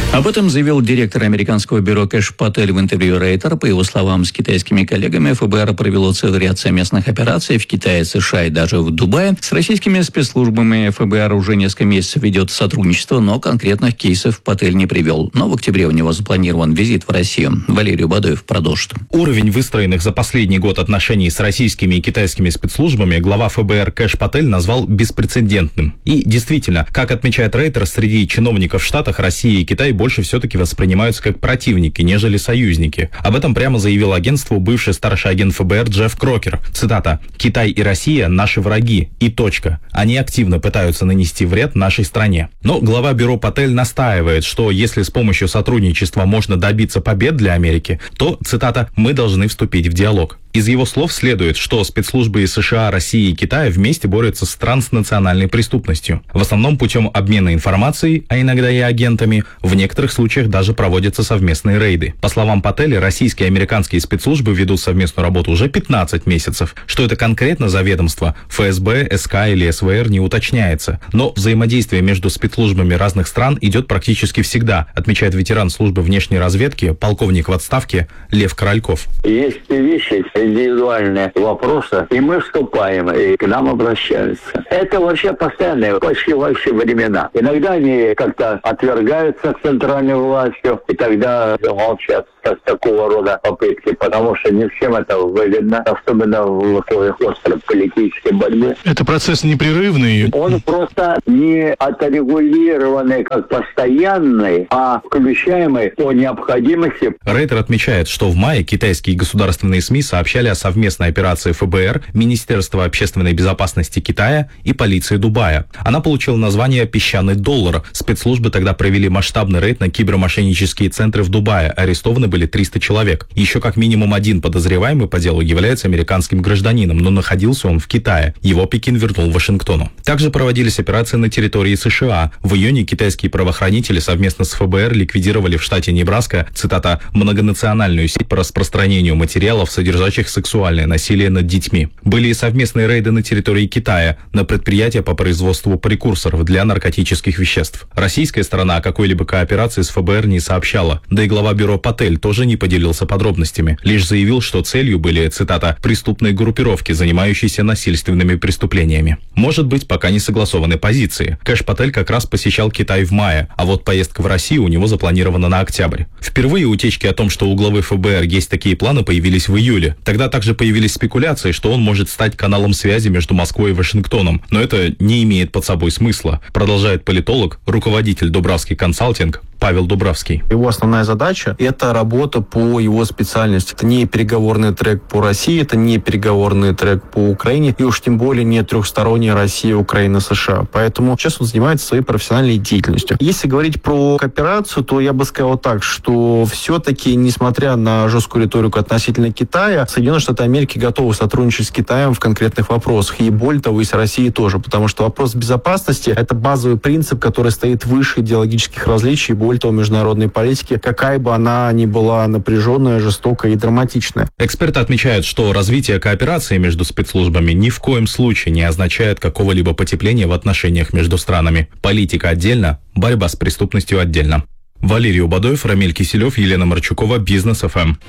Об этом заявил директор американского бюро Кэш Патель в интервью Рейтер. По его словам, с китайскими коллегами ФБР провело целый ряд совместных операций в Китае, США и даже в Дубае. С российскими спецслужбами ФБР уже несколько месяцев ведет сотрудничество, но конкретных кейсов Патель не привел. Но в октябре у него запланирован визит в Россию. Валерий Бадоев продолжит. Уровень выстроенных за последний год отношений с российскими и китайскими спецслужбами глава ФБР Кэш Патель назвал беспрецедентным. И действительно, как отмечает Рейтер, среди чиновников в Штатах Россия и Китай больше все-таки воспринимаются как противники, нежели союзники. Об этом прямо заявил агентству бывший старший агент ФБР Джефф Крокер. Цитата: «Китай и Россия – наши враги. И точка. Они активно пытаются нанести вред нашей стране». Но глава бюро Патель настаивает, что если с помощью сотрудничества можно добиться побед для Америки, то, цитата, «мы должны вступить в диалог». Из его слов следует, что спецслужбы США, России и Китая вместе борются с транснациональной преступностью. В основном путем обмена информацией, а иногда и агентами, в некоторых случаях даже проводятся совместные рейды. По словам Пателя, российские и американские спецслужбы ведут совместную работу уже пятнадцать месяцев. Что это конкретно за ведомство, ФСБ, СК или СВР не уточняется. Но взаимодействие между спецслужбами разных стран идет практически всегда, отмечает ветеран службы внешней разведки, полковник в отставке Лев Корольков. Есть вещи, индивидуальные вопросы, и мы вступаем, и к нам обращаются. Это вообще постоянные, почти во все времена. Иногда они как-то отвергаются к центральной властью, и тогда молчат с такого рода попытки, потому что не всем это выгодно, особенно в условиях острой политической борьбы. Это процесс непрерывный? Он просто не отрегулированный как постоянный, а включаемый по необходимости. Рейтер отмечает, что в мае китайские государственные СМИ сообщали о совместной операции ФБР, Министерства общественной безопасности Китая и полиции Дубая. Она получила название «Песчаный доллар». Спецслужбы тогда провели масштабный рейд на кибермошеннические центры в Дубае. Арестованы были триста человек. Еще как минимум один подозреваемый по делу является американским гражданином, но находился он в Китае. Его Пекин вернул Вашингтону. Также проводились операции на территории США. В июне китайские правоохранители совместно с ФБР ликвидировали в штате Небраска, цитата, «многонациональную сеть по распространению материалов, содержащих сексуальное насилие над детьми». Были и совместные рейды на территории Китая, на предприятия по производству прекурсоров для наркотических веществ. Российская сторона о какой-либо кооперации с ФБР не сообщала. Да и глава бюро Патель тоже не поделился подробностями. Лишь заявил, что целью были, цитата, «преступные группировки, занимающиеся насильственными преступлениями». Может быть, пока не согласованы позиции. Кэш Патель как раз посещал Китай в мае, а вот поездка в Россию у него запланирована на октябрь. Впервые утечки о том, что у главы ФБР есть такие планы, появились в июле. Тогда также появились спекуляции, что он может стать каналом связи между Москвой и Вашингтоном. Но это не имеет под собой смысла, продолжает политолог, руководитель Дубравский консалтинг Павел Дубравский. Его основная задача – это работа по его специальности. Это не переговорный трек по России, это не переговорный трек по Украине, и уж тем более не трехсторонняя Россия, Украина, США. Поэтому сейчас он занимается своей профессиональной деятельностью. Если говорить про кооперацию, то я бы сказал так, что все-таки, несмотря на жесткую риторику относительно Китая, Соединенные Штаты Америки готовы сотрудничать с Китаем в конкретных вопросах. И более того, и с Россией тоже. Потому что вопрос безопасности – это базовый принцип, который стоит выше идеологических различий, более того, международной политики, какая бы она ни была напряженная, жестокая и драматичная. Эксперты отмечают, что развитие кооперации между спецслужбами ни в коем случае не означает какого-либо потепления в отношениях между странами. Политика отдельно, борьба с преступностью отдельно. Валерий Убадоев, Рамиль Киселев, Елена Марчукова, Бизнес эф эм.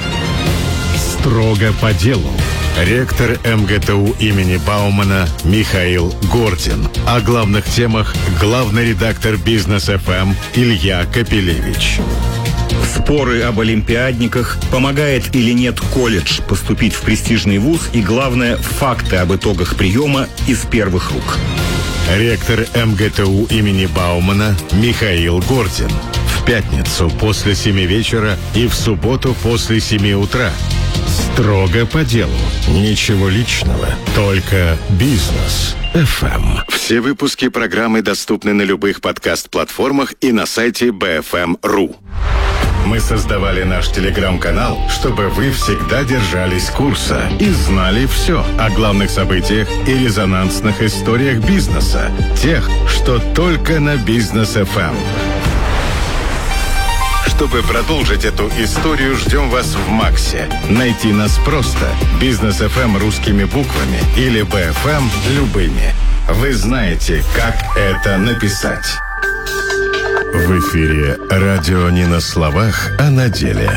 Строго по делу. Ректор эм гэ тэ у имени Баумана Михаил Гордин. О главных темах главный редактор Бизнес эф эм Илья Капелевич. Споры об олимпиадниках, помогает или нет колледж поступить в престижный вуз и, главное, факты об итогах приема из первых рук. Ректор эм гэ тэ у имени Баумана Михаил Гордин. В пятницу после семи вечера и в субботу после семи утра. Строго по делу. Ничего личного, только Бизнес эф эм. Все выпуски программы доступны на любых подкаст-платформах и на сайте би эф эм точка ру. Мы создавали наш телеграм-канал, чтобы вы всегда держались курса и знали все о главных событиях и резонансных историях бизнеса. Тех, что только на Бизнес эф эм. Чтобы продолжить эту историю, ждем вас в Максе. Найти нас просто. Бизнес эф эм русскими буквами или би эф эм любыми. Вы знаете, как это написать. В эфире радио не на словах, а на деле.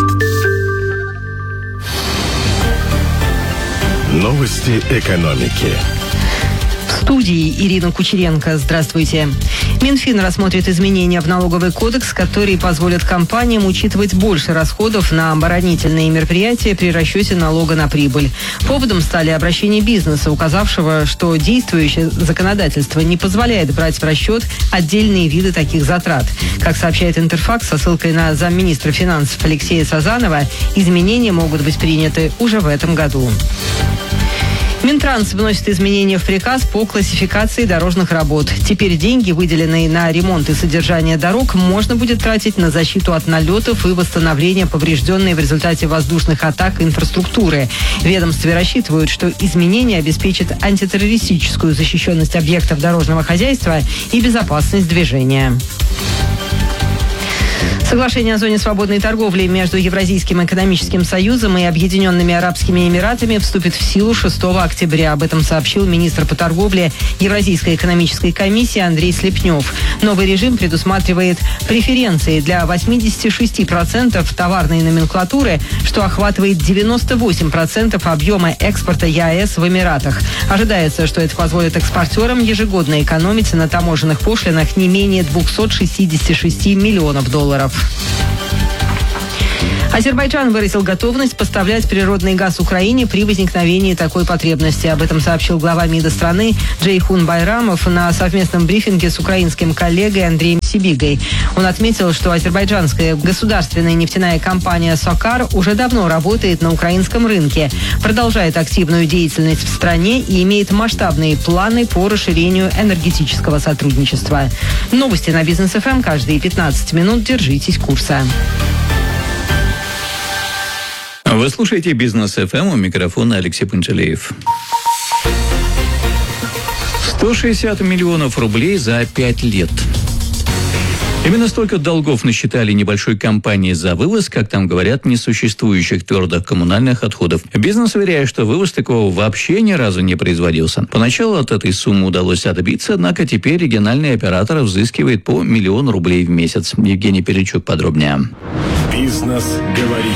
Новости экономики. В студии Ирина Кучеренко. Здравствуйте. Минфин рассмотрит изменения в налоговый кодекс, которые позволят компаниям учитывать больше расходов на оборонительные мероприятия при расчете налога на прибыль. Поводом стали обращения бизнеса, указавшего, что действующее законодательство не позволяет брать в расчет отдельные виды таких затрат. Как сообщает Интерфакс со ссылкой на замминистра финансов Алексея Сазанова, изменения могут быть приняты уже в этом году. Минтранс вносит изменения в приказ по классификации дорожных работ. Теперь деньги, выделенные на ремонт и содержание дорог, можно будет тратить на защиту от налетов и восстановление поврежденной в результате воздушных атак инфраструктуры. В ведомстве рассчитывают, что изменения обеспечат антитеррористическую защищенность объектов дорожного хозяйства и безопасность движения. Соглашение о зоне свободной торговли между Евразийским экономическим союзом и Объединенными Арабскими Эмиратами вступит в силу шестого октября. Об этом сообщил министр по торговле Евразийской экономической комиссии Андрей Слепнев. Новый режим предусматривает преференции для восемьдесят шесть процентов товарной номенклатуры, что охватывает девяносто восемь процентов объема экспорта ЕАЭС в Эмиратах. Ожидается, что это позволит экспортерам ежегодно экономить на таможенных пошлинах не менее двухсот шестидесяти шести миллионов долларов. Азербайджан выразил готовность поставлять природный газ Украине при возникновении такой потребности. Об этом сообщил глава МИДа страны Джейхун Байрамов на совместном брифинге с украинским коллегой Андреем Сибигой. Он отметил, что азербайджанская государственная нефтяная компания «Сокар» уже давно работает на украинском рынке, продолжает активную деятельность в стране и имеет масштабные планы по расширению энергетического сотрудничества. Новости на Бизнес эф эм каждые пятнадцать минут. Держитесь курса. Вы слушаете Бизнес эф эм, у микрофона Алексей Панчалеев. сто шестьдесят миллионов рублей за пять лет. Именно столько долгов насчитали небольшой компании за вывоз, как там говорят, несуществующих твердых коммунальных отходов. Бизнес уверяет, что вывоз такого вообще ни разу не производился. Поначалу от этой суммы удалось отбиться, однако теперь региональный оператор взыскивает по миллиону рублей в месяц. Евгений Перечук подробнее. Бизнес говорит.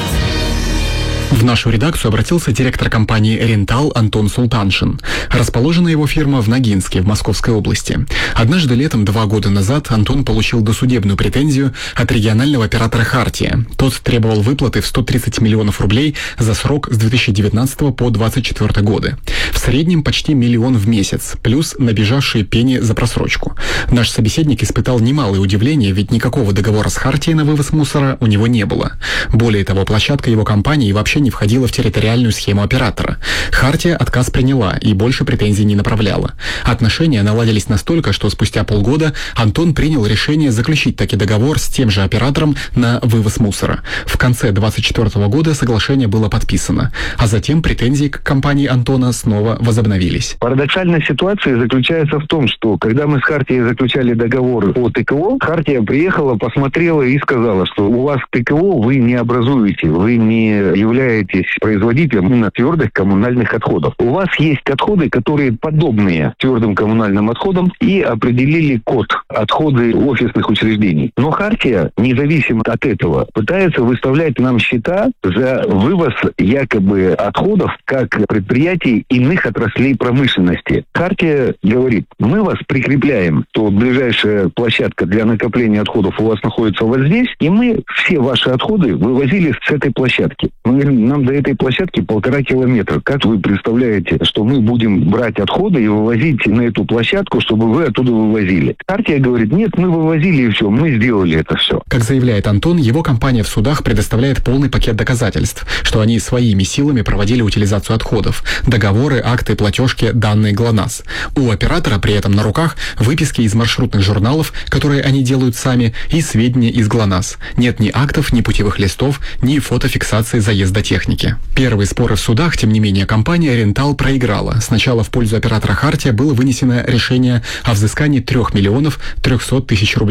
В нашу редакцию обратился директор компании «Рентал» Антон Султаншин. Расположена его фирма в Ногинске, в Московской области. Однажды летом два года назад Антон получил досудебную претензию от регионального оператора «Хартия». Тот требовал выплаты в сто тридцать миллионов рублей за срок с две тысячи девятнадцатого по двадцать четвёртый годы. В среднем почти миллион в месяц, плюс набежавшие пени за просрочку. Наш собеседник испытал немалое удивление, ведь никакого договора с «Хартией» на вывоз мусора у него не было. Более того, площадка его компании вообще не входила в территориальную схему оператора. «Хартия» отказ приняла и больше претензий не направляла. Отношения наладились настолько, что спустя полгода Антон принял решение заключить таки договор с тем же оператором на вывоз мусора. В конце двадцать четвёртого года соглашение было подписано, а затем претензии к компании Антона снова возобновились. Парадоксальная ситуация заключается в том, что когда мы с «Хартией» заключали договор по ТКО, «Хартия» приехала, посмотрела и сказала, что у вас ТКО вы не образуете, вы не являетесь производителем именно твердых коммунальных отходов. У вас есть отходы, которые подобные твердым коммунальным отходам, и определили код отходы офисных учреждений. Но «Хартия», независимо от этого, пытается выставлять нам счета за вывоз якобы отходов как предприятий иных отраслей промышленности. «Хартия» говорит, мы вас прикрепляем, то ближайшая площадка для накопления отходов у вас находится вот здесь, и мы все ваши отходы вывозили с этой площадки. Мы говорим, нам до этой площадки полтора километра. Как вы представляете, что мы будем брать отходы и вывозить на эту площадку, чтобы вы оттуда вывозили? «Хартия» говорит, нет, мы вывозили и все, мы сделали это все. Как заявляет Антон, его компания в судах предоставляет полный пакет доказательств, что они своими силами проводили утилизацию отходов. Договоры, акты, платежки, данные ГЛОНАСС. У оператора при этом на руках выписки из маршрутных журналов, которые они делают сами, и сведения из ГЛОНАСС. Нет ни актов, ни путевых листов, ни фотофиксации заезда техники. Первые споры в судах, тем не менее, компания «Рентал» проиграла. Сначала в пользу оператора «Хартия» было вынесено решение о взыскании трех миллионов трехсот тысяч рублей.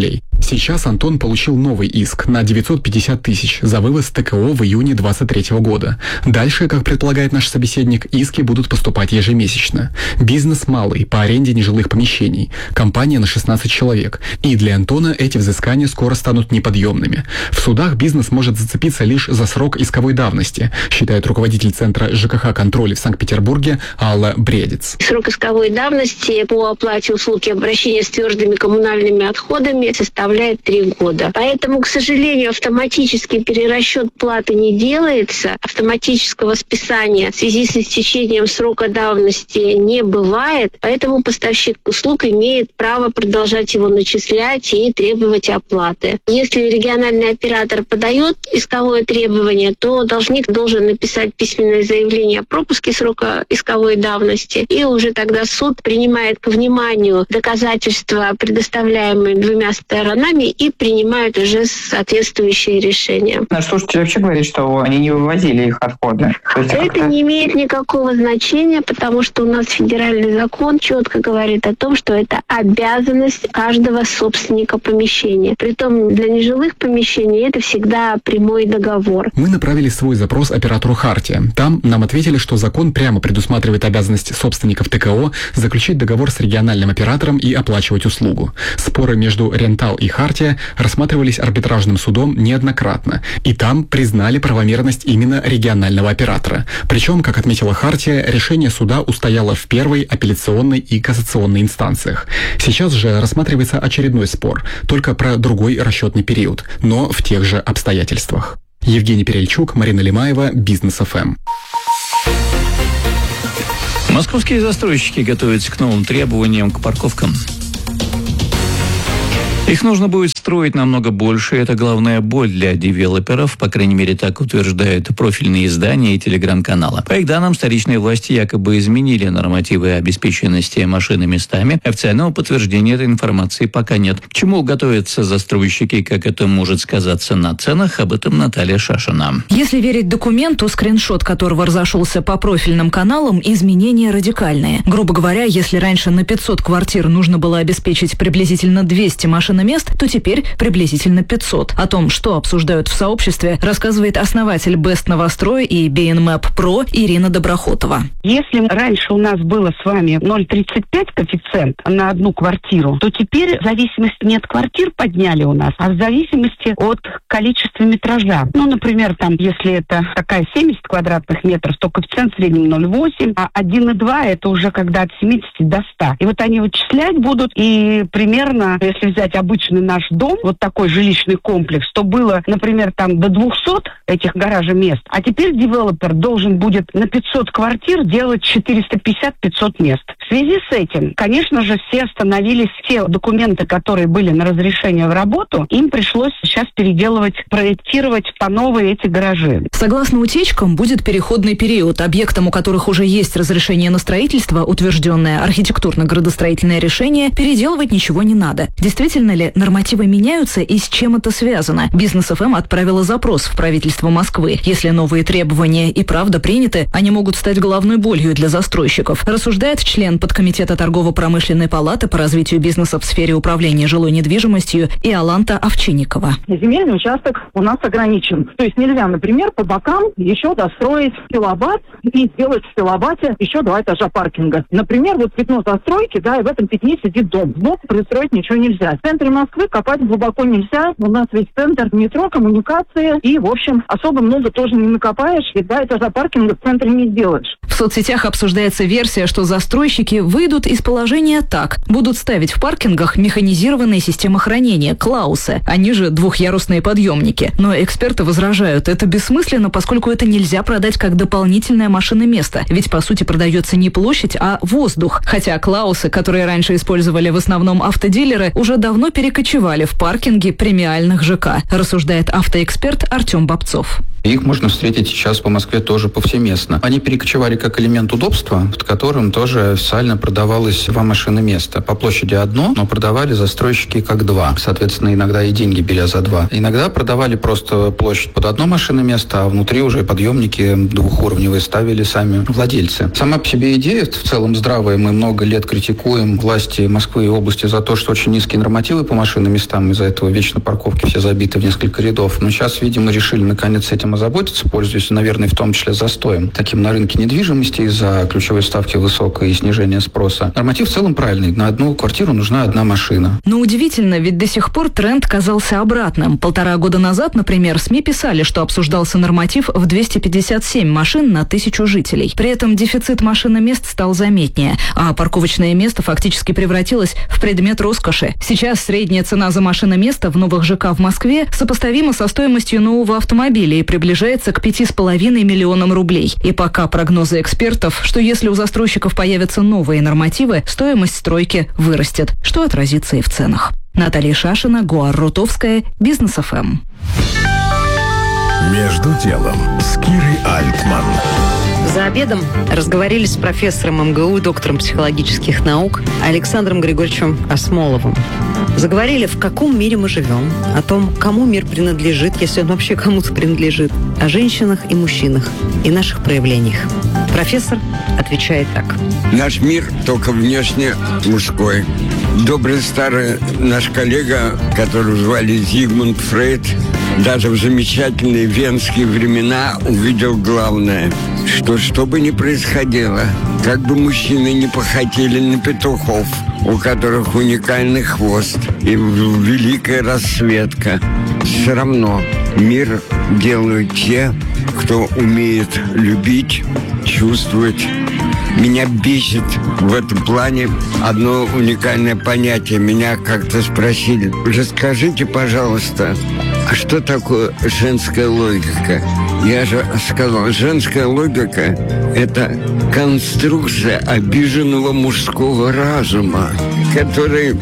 Сейчас Антон получил новый иск на девятьсот пятьдесят тысяч за вывоз ТКО в июне двадцать третьего года. Дальше, как предполагает наш собеседник, иски будут поступать ежемесячно. Бизнес малый, по аренде нежилых помещений. Компания на шестнадцать человек. И для Антона эти взыскания скоро станут неподъемными. В судах бизнес может зацепиться лишь за срок исковой давности, считает руководитель Центра ЖКХ контроля в Санкт-Петербурге Алла Бредец. Срок исковой давности по оплате услуг и обращения с твердыми коммунальными отходами составляет три года. Поэтому, к сожалению, автоматический перерасчет платы не делается, автоматического списания в связи с истечением срока давности не бывает, поэтому поставщик услуг имеет право продолжать его начислять и требовать оплаты. Если региональный оператор подает исковое требование, то должник должен написать письменное заявление о пропуске срока исковой давности, и уже тогда суд принимает к вниманию доказательства, предоставляемые двумя сторонами, и принимает уже соответствующие решения. Наш слушатель вообще говорит, что они не вывозили их отходы. Это не имеет никакого значения, потому что у нас федеральный закон четко говорит о том, что это обязанность каждого собственника помещения. Притом для нежилых помещений это всегда прямой договор. Мы направили свой запрос оператору «Хартия». Там нам ответили, что закон прямо предусматривает обязанность собственников ТКО заключить договор с региональным оператором и оплачивать услугу. Споры между «Рентал» и «Хартия» рассматривались арбитражным судом неоднократно, и там признали правомерность именно регионального оператора. Причем, как отметила «Хартия», решение суда устояло в первой, апелляционной и кассационной инстанциях. Сейчас же рассматривается очередной спор, только про другой расчетный период, но в тех же обстоятельствах. Евгений Перельчук, Марина Лимаева, Бизнес эф эм. Московские застройщики готовятся к новым требованиям к парковкам. Их нужно будет строить намного больше, и это главная боль для девелоперов, по крайней мере, так утверждают профильные издания и телеграм-каналы. По их данным, столичные власти якобы изменили нормативы обеспеченности машиноместами. Официального подтверждения этой информации пока нет. К чему готовятся застройщики и как это может сказаться на ценах, об этом Наталья Шашина. Если верить документу, скриншот которого разошелся по профильным каналам, изменения радикальные. Грубо говоря, если раньше на пятьсот квартир нужно было обеспечить приблизительно двести машин мест, то теперь приблизительно пятьсот. О том, что обсуждают в сообществе, рассказывает основатель Best Новострой и би эн мэп про Ирина Доброхотова. Если раньше у нас было с вами ноль целых тридцать пять коэффициент на одну квартиру, то теперь в зависимости не от квартир подняли у нас, а в зависимости от количества метража. Ну, например, там, если это такая семьдесят квадратных метров, то коэффициент в среднем ноль целых восемь, а один целых два это уже когда от семидесяти до ста. И вот они вычислять будут, и примерно, если взять обычный наш дом, вот такой жилищный комплекс, то было, например, там до двухсот этих гаража-мест, а теперь девелопер должен будет на пятьсот квартир делать четыреста пятьдесят - пятьсот мест. В связи с этим, конечно же, все остановились, все документы, которые были на разрешение в работу, им пришлось сейчас переделывать, проектировать по новой эти гаражи. Согласно утечкам, будет переходный период. Объектам, у которых уже есть разрешение на строительство, утвержденное архитектурно-градостроительное решение, переделывать ничего не надо. Действительно ли нормативы меняются и с чем это связано? Бизнес эф эм отправила запрос в правительство Москвы. Если новые требования и правда приняты, они могут стать головной болью для застройщиков, рассуждает член подкомитета торгово-промышленной палаты по развитию бизнеса в сфере управления жилой недвижимостью Иоланта Овчинникова. Земельный участок у нас ограничен. То есть нельзя, например, по бокам еще достроить киловатт и сделать в киловатте еще два этажа паркинга. Например, вот пятно застройки, да, и в этом пятне сидит дом. Сбоку пристроить ничего нельзя. В центре Москвы копать глубоко нельзя. У нас весь центр метро, коммуникации. И, в общем, особо много тоже не накопаешь. И два этажа паркинга в центре не сделаешь. В соцсетях обсуждается версия, что застройщики выйдут из положения так. Будут ставить в паркингах механизированные системы хранения, клаусы. Они же двухъярусные подъемники. Но эксперты возражают, это бессмысленно, поскольку это нельзя продать как дополнительное машиноместо. Ведь, по сути, продается не площадь, а воздух. Хотя клаусы, которые раньше использовали в основном автодилеры, уже давно перекочевали в паркинги премиальных ЖК, рассуждает автоэксперт Артем Бобцов. Их можно встретить сейчас по Москве тоже повсеместно. Они перекочевали как элемент удобства, под которым тоже официально продавалось два машины места. По площади одно, но продавали застройщики как два. Соответственно, иногда и деньги беря за два. Иногда продавали просто площадь под одно машиноместо, а внутри уже подъемники двухуровневые ставили сами владельцы. Сама по себе идея в целом здравая. Мы много лет критикуем власти Москвы и области за то, что очень низкие нормативы по машиноместам. Из-за этого вечно парковки все забиты в несколько рядов. Но сейчас, видимо, решили наконец этим озаботиться, пользуясь, наверное, в том числе застоем таким на рынке недвижимости из-за ключевой ставки высокой и снижения спроса. Норматив в целом правильный. На одну квартиру нужна одна машина. Но удивительно, ведь до сих пор тренд казался обратным. Полтора года назад, например, СМИ писали, что обсуждался норматив в двести пятьдесят семь машин на тысячу жителей. При этом дефицит машиномест стал заметнее, а парковочное место фактически превратилось в предмет роскоши. Сейчас средняя цена за машиноместо в новых ЖК в Москве сопоставима со стоимостью нового автомобиля и приближается к пяти с половиной миллионам рублей. И пока прогнозы экспертов, что если у застройщиков появятся новые нормативы, стоимость стройки вырастет, что отразится и в ценах. Наталья Шашина, Гуар Рутовская, Бизнес эф эм. Между делом с Кирой Альтман. За обедом разговорились с профессором эм гэ у, доктором психологических наук Александром Григорьевичем Осмоловым. Заговорили, в каком мире мы живем, о том, кому мир принадлежит, если он вообще кому-то принадлежит, о женщинах и мужчинах и наших проявлениях. Профессор отвечает так. Наш мир только внешне мужской. Добрый старый наш коллега, которого звали Зигмунд Фрейд, даже в замечательные венские времена увидел главное, что что бы ни происходило, как бы мужчины не похотели на петухов, у которых уникальный хвост и великая расцветка, все равно мир делают те, кто умеет любить, чувствовать. Меня бесит в этом плане одно уникальное понятие. Меня как-то спросили: расскажите, пожалуйста, а что такое женская логика? Я же сказал, женская логика – это конструкция обиженного мужского разума, который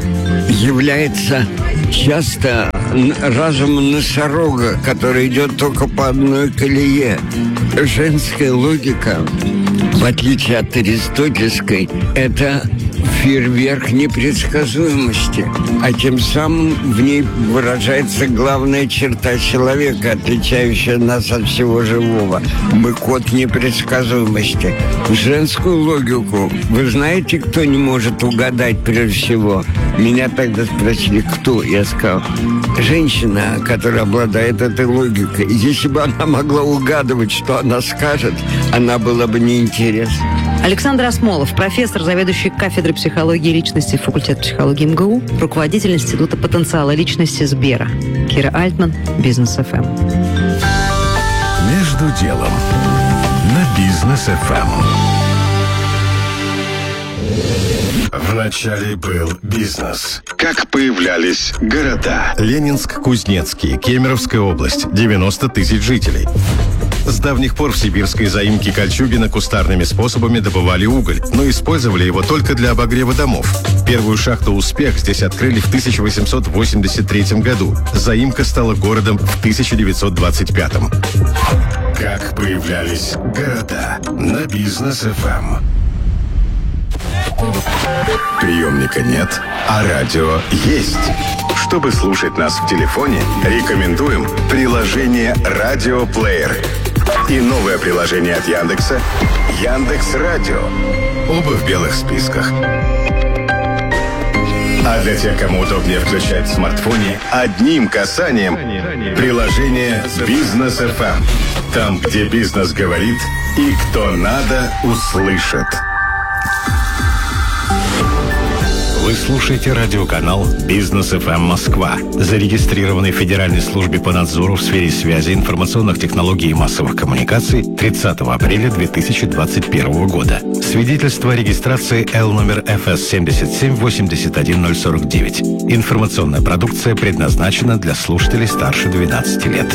является часто разумом носорога, который идет только по одной колее. Женская логика, в отличие от аристотельской, это фейерверк непредсказуемости, а тем самым в ней выражается главная черта человека, отличающая нас от всего живого. Мы код непредсказуемости. Женскую логику вы знаете, кто не может угадать прежде всего? Меня тогда спросили, кто? Я сказал, женщина, которая обладает этой логикой. Если бы она могла угадывать, что она скажет, она была бы неинтересна. Александр Осмолов, профессор, заведующий кафедрой психологии личности факультета психологии эм гэ у, руководитель Института потенциала личности Сбера. Кира Альтман, Бизнес эф эм. Между делом на Бизнес эф эм. Вначале был бизнес. Как появлялись города? Ленинск-Кузнецкий, Кемеровская область, девяносто тысяч жителей. С давних пор в сибирской заимке Кольчугино кустарными способами добывали уголь, но использовали его только для обогрева домов. Первую шахту «Успех» здесь открыли в тысяча восемьсот восемьдесят третьем году. Заимка стала городом в тысяча девятьсот двадцать пятом. Как появлялись города на Бизнес эф эм. Приемника нет, а радио есть. Чтобы слушать нас в телефоне, рекомендуем приложение «Радиоплеер» и новое приложение от Яндекса «Яндекс.Радио». Оба в белых списках. А для тех, кому удобнее включать в смартфоне, одним касанием приложение «Бизнес эф эм». Там, где бизнес говорит и кто надо, услышит. Вы слушаете радиоканал «Бизнес эф эм Москва», зарегистрированный в Федеральной службе по надзору в сфере связи, информационных технологий и массовых коммуникаций тридцатого апреля две тысячи двадцать первого года. Свидетельство о регистрации Л номер эф эс семь семь восемь один ноль сорок девять. Информационная продукция предназначена для слушателей старше двенадцати лет.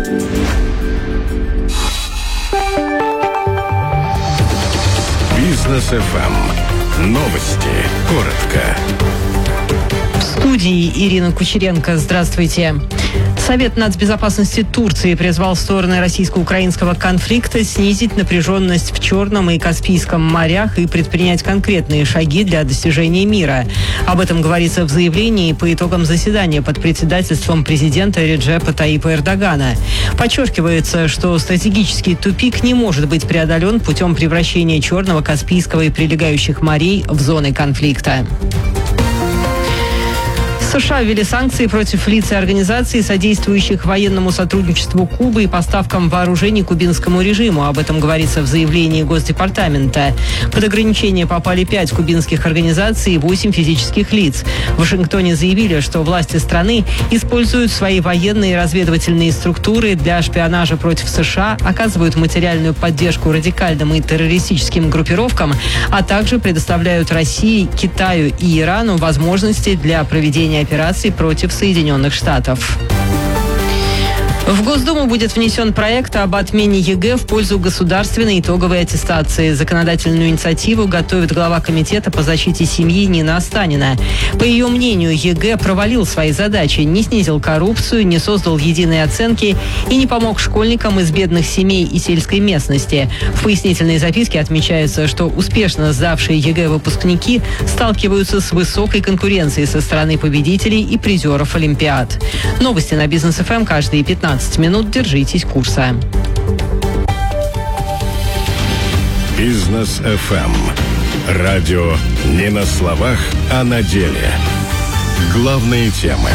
Бизнес эф эм. Новости. Коротко. В студии Ирина Кучеренко. Здравствуйте. Совет нацбезопасности Турции призвал стороны российско-украинского конфликта снизить напряженность в Черном и Каспийском морях и предпринять конкретные шаги для достижения мира. Об этом говорится в заявлении по итогам заседания под председательством президента Реджепа Таипа Эрдогана. Подчеркивается, что стратегический тупик не может быть преодолен путем превращения Черного, Каспийского и прилегающих морей в зоны конфликта. США ввели санкции против лиц и организаций, содействующих военному сотрудничеству Кубы и поставкам вооружений кубинскому режиму. Об этом говорится в заявлении Госдепартамента. Под ограничения попали пять кубинских организаций и восемь физических лиц. В Вашингтоне заявили, что власти страны используют свои военные и разведывательные структуры для шпионажа против США, оказывают материальную поддержку радикальным и террористическим группировкам, а также предоставляют России, Китаю и Ирану возможности для проведения операций против Соединенных Штатов. В Госдуму будет внесен проект об отмене ЕГЭ в пользу государственной итоговой аттестации. Законодательную инициативу готовит глава комитета по защите семьи Нина Останина. По ее мнению, ЕГЭ провалил свои задачи, не снизил коррупцию, не создал единой оценки и не помог школьникам из бедных семей и сельской местности. В пояснительной записке отмечается, что успешно сдавшие ЕГЭ выпускники сталкиваются с высокой конкуренцией со стороны победителей и призеров Олимпиад. Новости на Бизнес эф эм каждые пятнадцать минут. Держитесь курса. Бизнес эф эм. Радио не на словах, а на деле. Главные темы.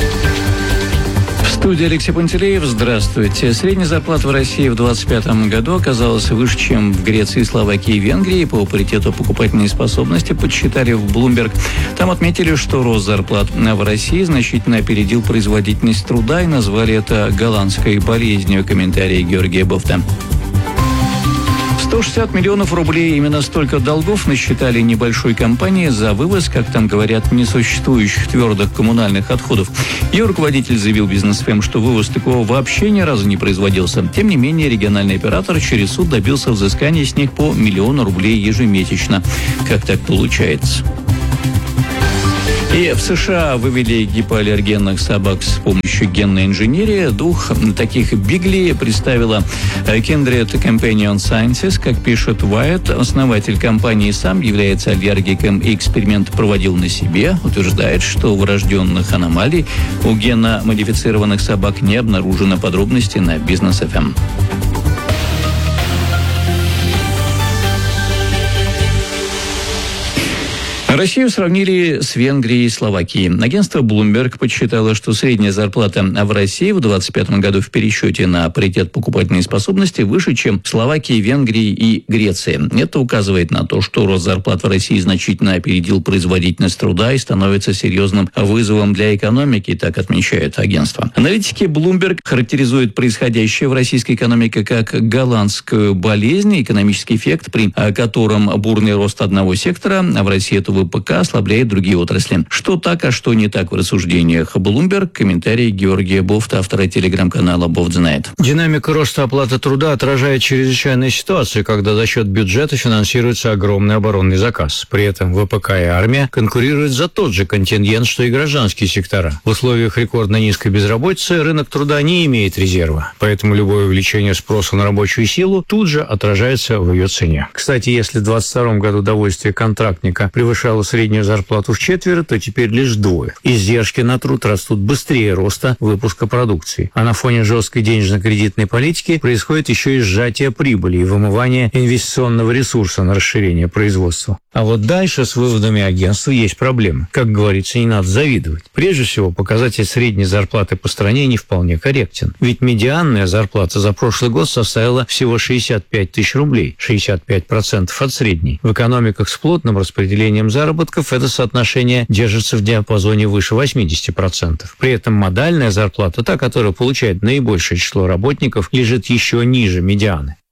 В студии Алексей Пантелеев. Здравствуйте. Средняя зарплата в России в двадцать пятом году оказалась выше, чем в Греции, Словакии и Венгрии. По паритету покупательной способности подсчитали в Bloomberg. Там отметили, что рост зарплат в России значительно опередил производительность труда и назвали это голландской болезнью. Комментарий Георгия Бофта. сто шестьдесят миллионов рублей. Именно столько долгов насчитали небольшой компании за вывоз, как там говорят, несуществующих твердых коммунальных отходов. Ее руководитель заявил Бизнес эф эм, что вывоз такого вообще ни разу не производился. Тем не менее, региональный оператор через суд добился взыскания с них по миллиону рублей ежемесячно. Как так получается? И в США вывели гипоаллергенных собак с помощью генной инженерии. Двух таких бигли представила Kindred Companion Sciences. Как пишет Wired, основатель компании сам является аллергиком и эксперимент проводил на себе. Утверждает, что врожденных аномалий у генно-модифицированных собак не обнаружено. Подробности на Бизнес эф эм. Россию сравнили с Венгрией и Словакией. Агентство Bloomberg подсчитало, что средняя зарплата в России в двадцать пятом году в пересчете на паритет покупательной способности выше, чем в Словакии, Венгрии и Греции. Это указывает на то, что рост зарплат в России значительно опередил производительность труда и становится серьезным вызовом для экономики, так отмечает агентство. Аналитики Bloomberg характеризуют происходящее в российской экономике как голландскую болезнь, экономический эффект, при котором бурный рост одного сектора, а в России это ВПК, ослабляет другие отрасли. Что так, а что не так в рассуждениях Bloomberg. Комментарий Георгия Бофта, автора телеграм-канала Бофт знает. Динамика роста оплаты труда отражает чрезвычайную ситуацию, когда за счет бюджета финансируется огромный оборонный заказ. При этом ВПК и армия конкурируют за тот же контингент, что и гражданские сектора. В условиях рекордно низкой безработицы рынок труда не имеет резерва, поэтому любое увеличение спроса на рабочую силу тут же отражается в ее цене. Кстати, если в двадцать втором году довольствие контрактника превышало среднюю зарплату в четверо, то теперь лишь вдвое. Издержки на труд растут быстрее роста выпуска продукции. А на фоне жесткой денежно-кредитной политики происходит еще и сжатие прибыли и вымывание инвестиционного ресурса на расширение производства. А вот дальше с выводами агентства есть проблемы. Как говорится, не надо завидовать. Прежде всего, показатель средней зарплаты по стране не вполне корректен. Ведь медианная зарплата за прошлый год составила всего шестьдесят пять тысяч рублей, шестьдесят пять процентов от средней. В экономиках с плотным распределением заработков это соотношение держится в диапазоне выше восемьдесят процентов. При этом модальная зарплата, та, которая получает наибольшее число работников, лежит еще ниже медианы.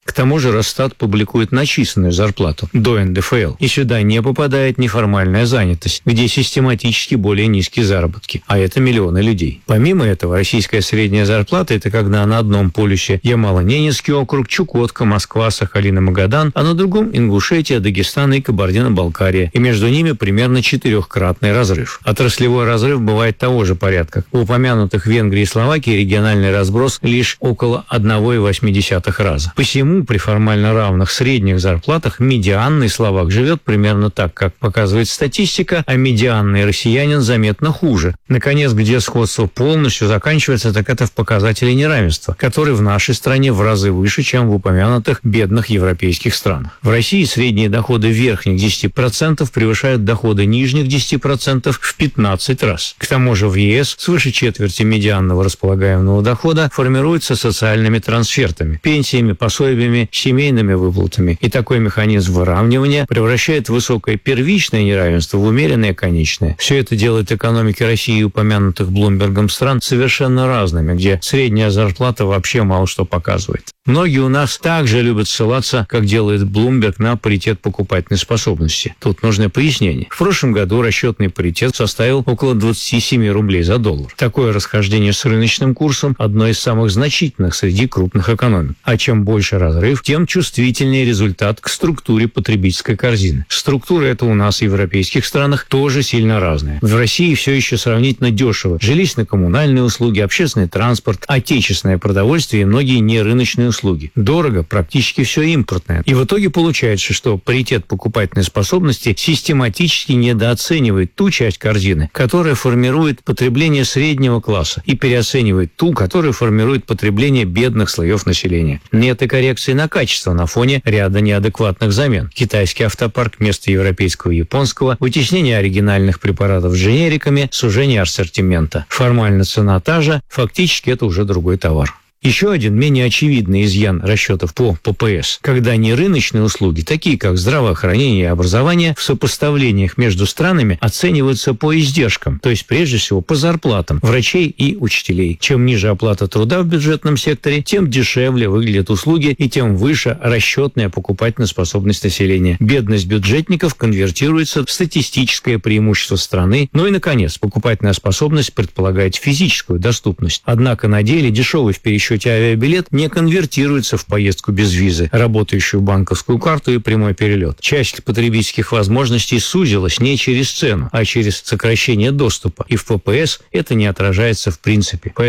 К тому же Росстат публикует начисленную зарплату до эн дэ эф эл, и сюда не попадает неформальная занятость, где систематически более низкие заработки, а это миллионы людей. Помимо этого, российская средняя зарплата – это когда на одном полюсе Ямало-Ненецкий округ, Чукотка, Москва, Сахалин и Магадан, а на другом – Ингушетия, Дагестан и Кабардино-Балкария, и между ними примерно четырехкратный разрыв. Отраслевой разрыв бывает того же порядка. У упомянутых Венгрии и Словакии региональный разброс лишь около одна целая восемь десятых раза. Посему при формально равных средних зарплатах медианный словак живет примерно так, как показывает статистика, а медианный россиянин заметно хуже. Наконец, где сходство полностью заканчивается, так это в показателе неравенства, который в нашей стране в разы выше, чем в упомянутых бедных европейских странах. В России средние доходы верхних десяти процентов превышают доходы нижних десяти процентов в пятнадцать раз. К тому же в е эс свыше четверти медианного располагаемого дохода формируется социальными трансфертами, пенсиями, пособиями, семейными выплатами. И такой механизм выравнивания превращает высокое первичное неравенство в умеренное конечное. Все это делает экономики России и упомянутых Блумбергом стран совершенно разными, где средняя зарплата вообще мало что показывает. Многие у нас также любят ссылаться, как делает Блумберг, на паритет покупательной способности. Тут нужно пояснение. В прошлом году расчетный паритет составил около двадцать семь рублей за доллар. Такое расхождение с рыночным курсом – одно из самых значительных среди крупных экономик. А чем больше разрыв, тем чувствительнее результат к структуре потребительской корзины. Структура эта у нас в европейских странах тоже сильно разная. В России все еще сравнительно дешево. Жилищно-коммунальные услуги, общественный транспорт, отечественное продовольствие и многие нерыночные услуги. Дорого, практически все импортное. И в итоге получается, что паритет покупательной способности систематически недооценивает ту часть корзины, которая формирует потребление среднего класса, и переоценивает ту, которая формирует потребление бедных слоев населения. Нет и коррекции на качество на фоне ряда неадекватных замен. Китайский автопарк вместо европейского и японского, вытеснение оригинальных препаратов дженериками, сужение ассортимента. Формально цена та же, фактически это уже другой товар. Еще один менее очевидный изъян расчетов по пэ пэ эс, когда нерыночные услуги, такие как здравоохранение и образование, в сопоставлениях между странами оцениваются по издержкам, то есть прежде всего по зарплатам врачей и учителей. Чем ниже оплата труда в бюджетном секторе, тем дешевле выглядят услуги и тем выше расчетная покупательная способность населения. Бедность бюджетников конвертируется в статистическое преимущество страны. Ну и, наконец, покупательная способность предполагает физическую доступность. Однако на деле дешевый в пересчете авиабилет не конвертируется в поездку без визы, работающую банковскую карту и прямой перелет. Часть потребительских возможностей сузилась не через цену, а через сокращение доступа. И в пэ пэ эс это не отражается в принципе.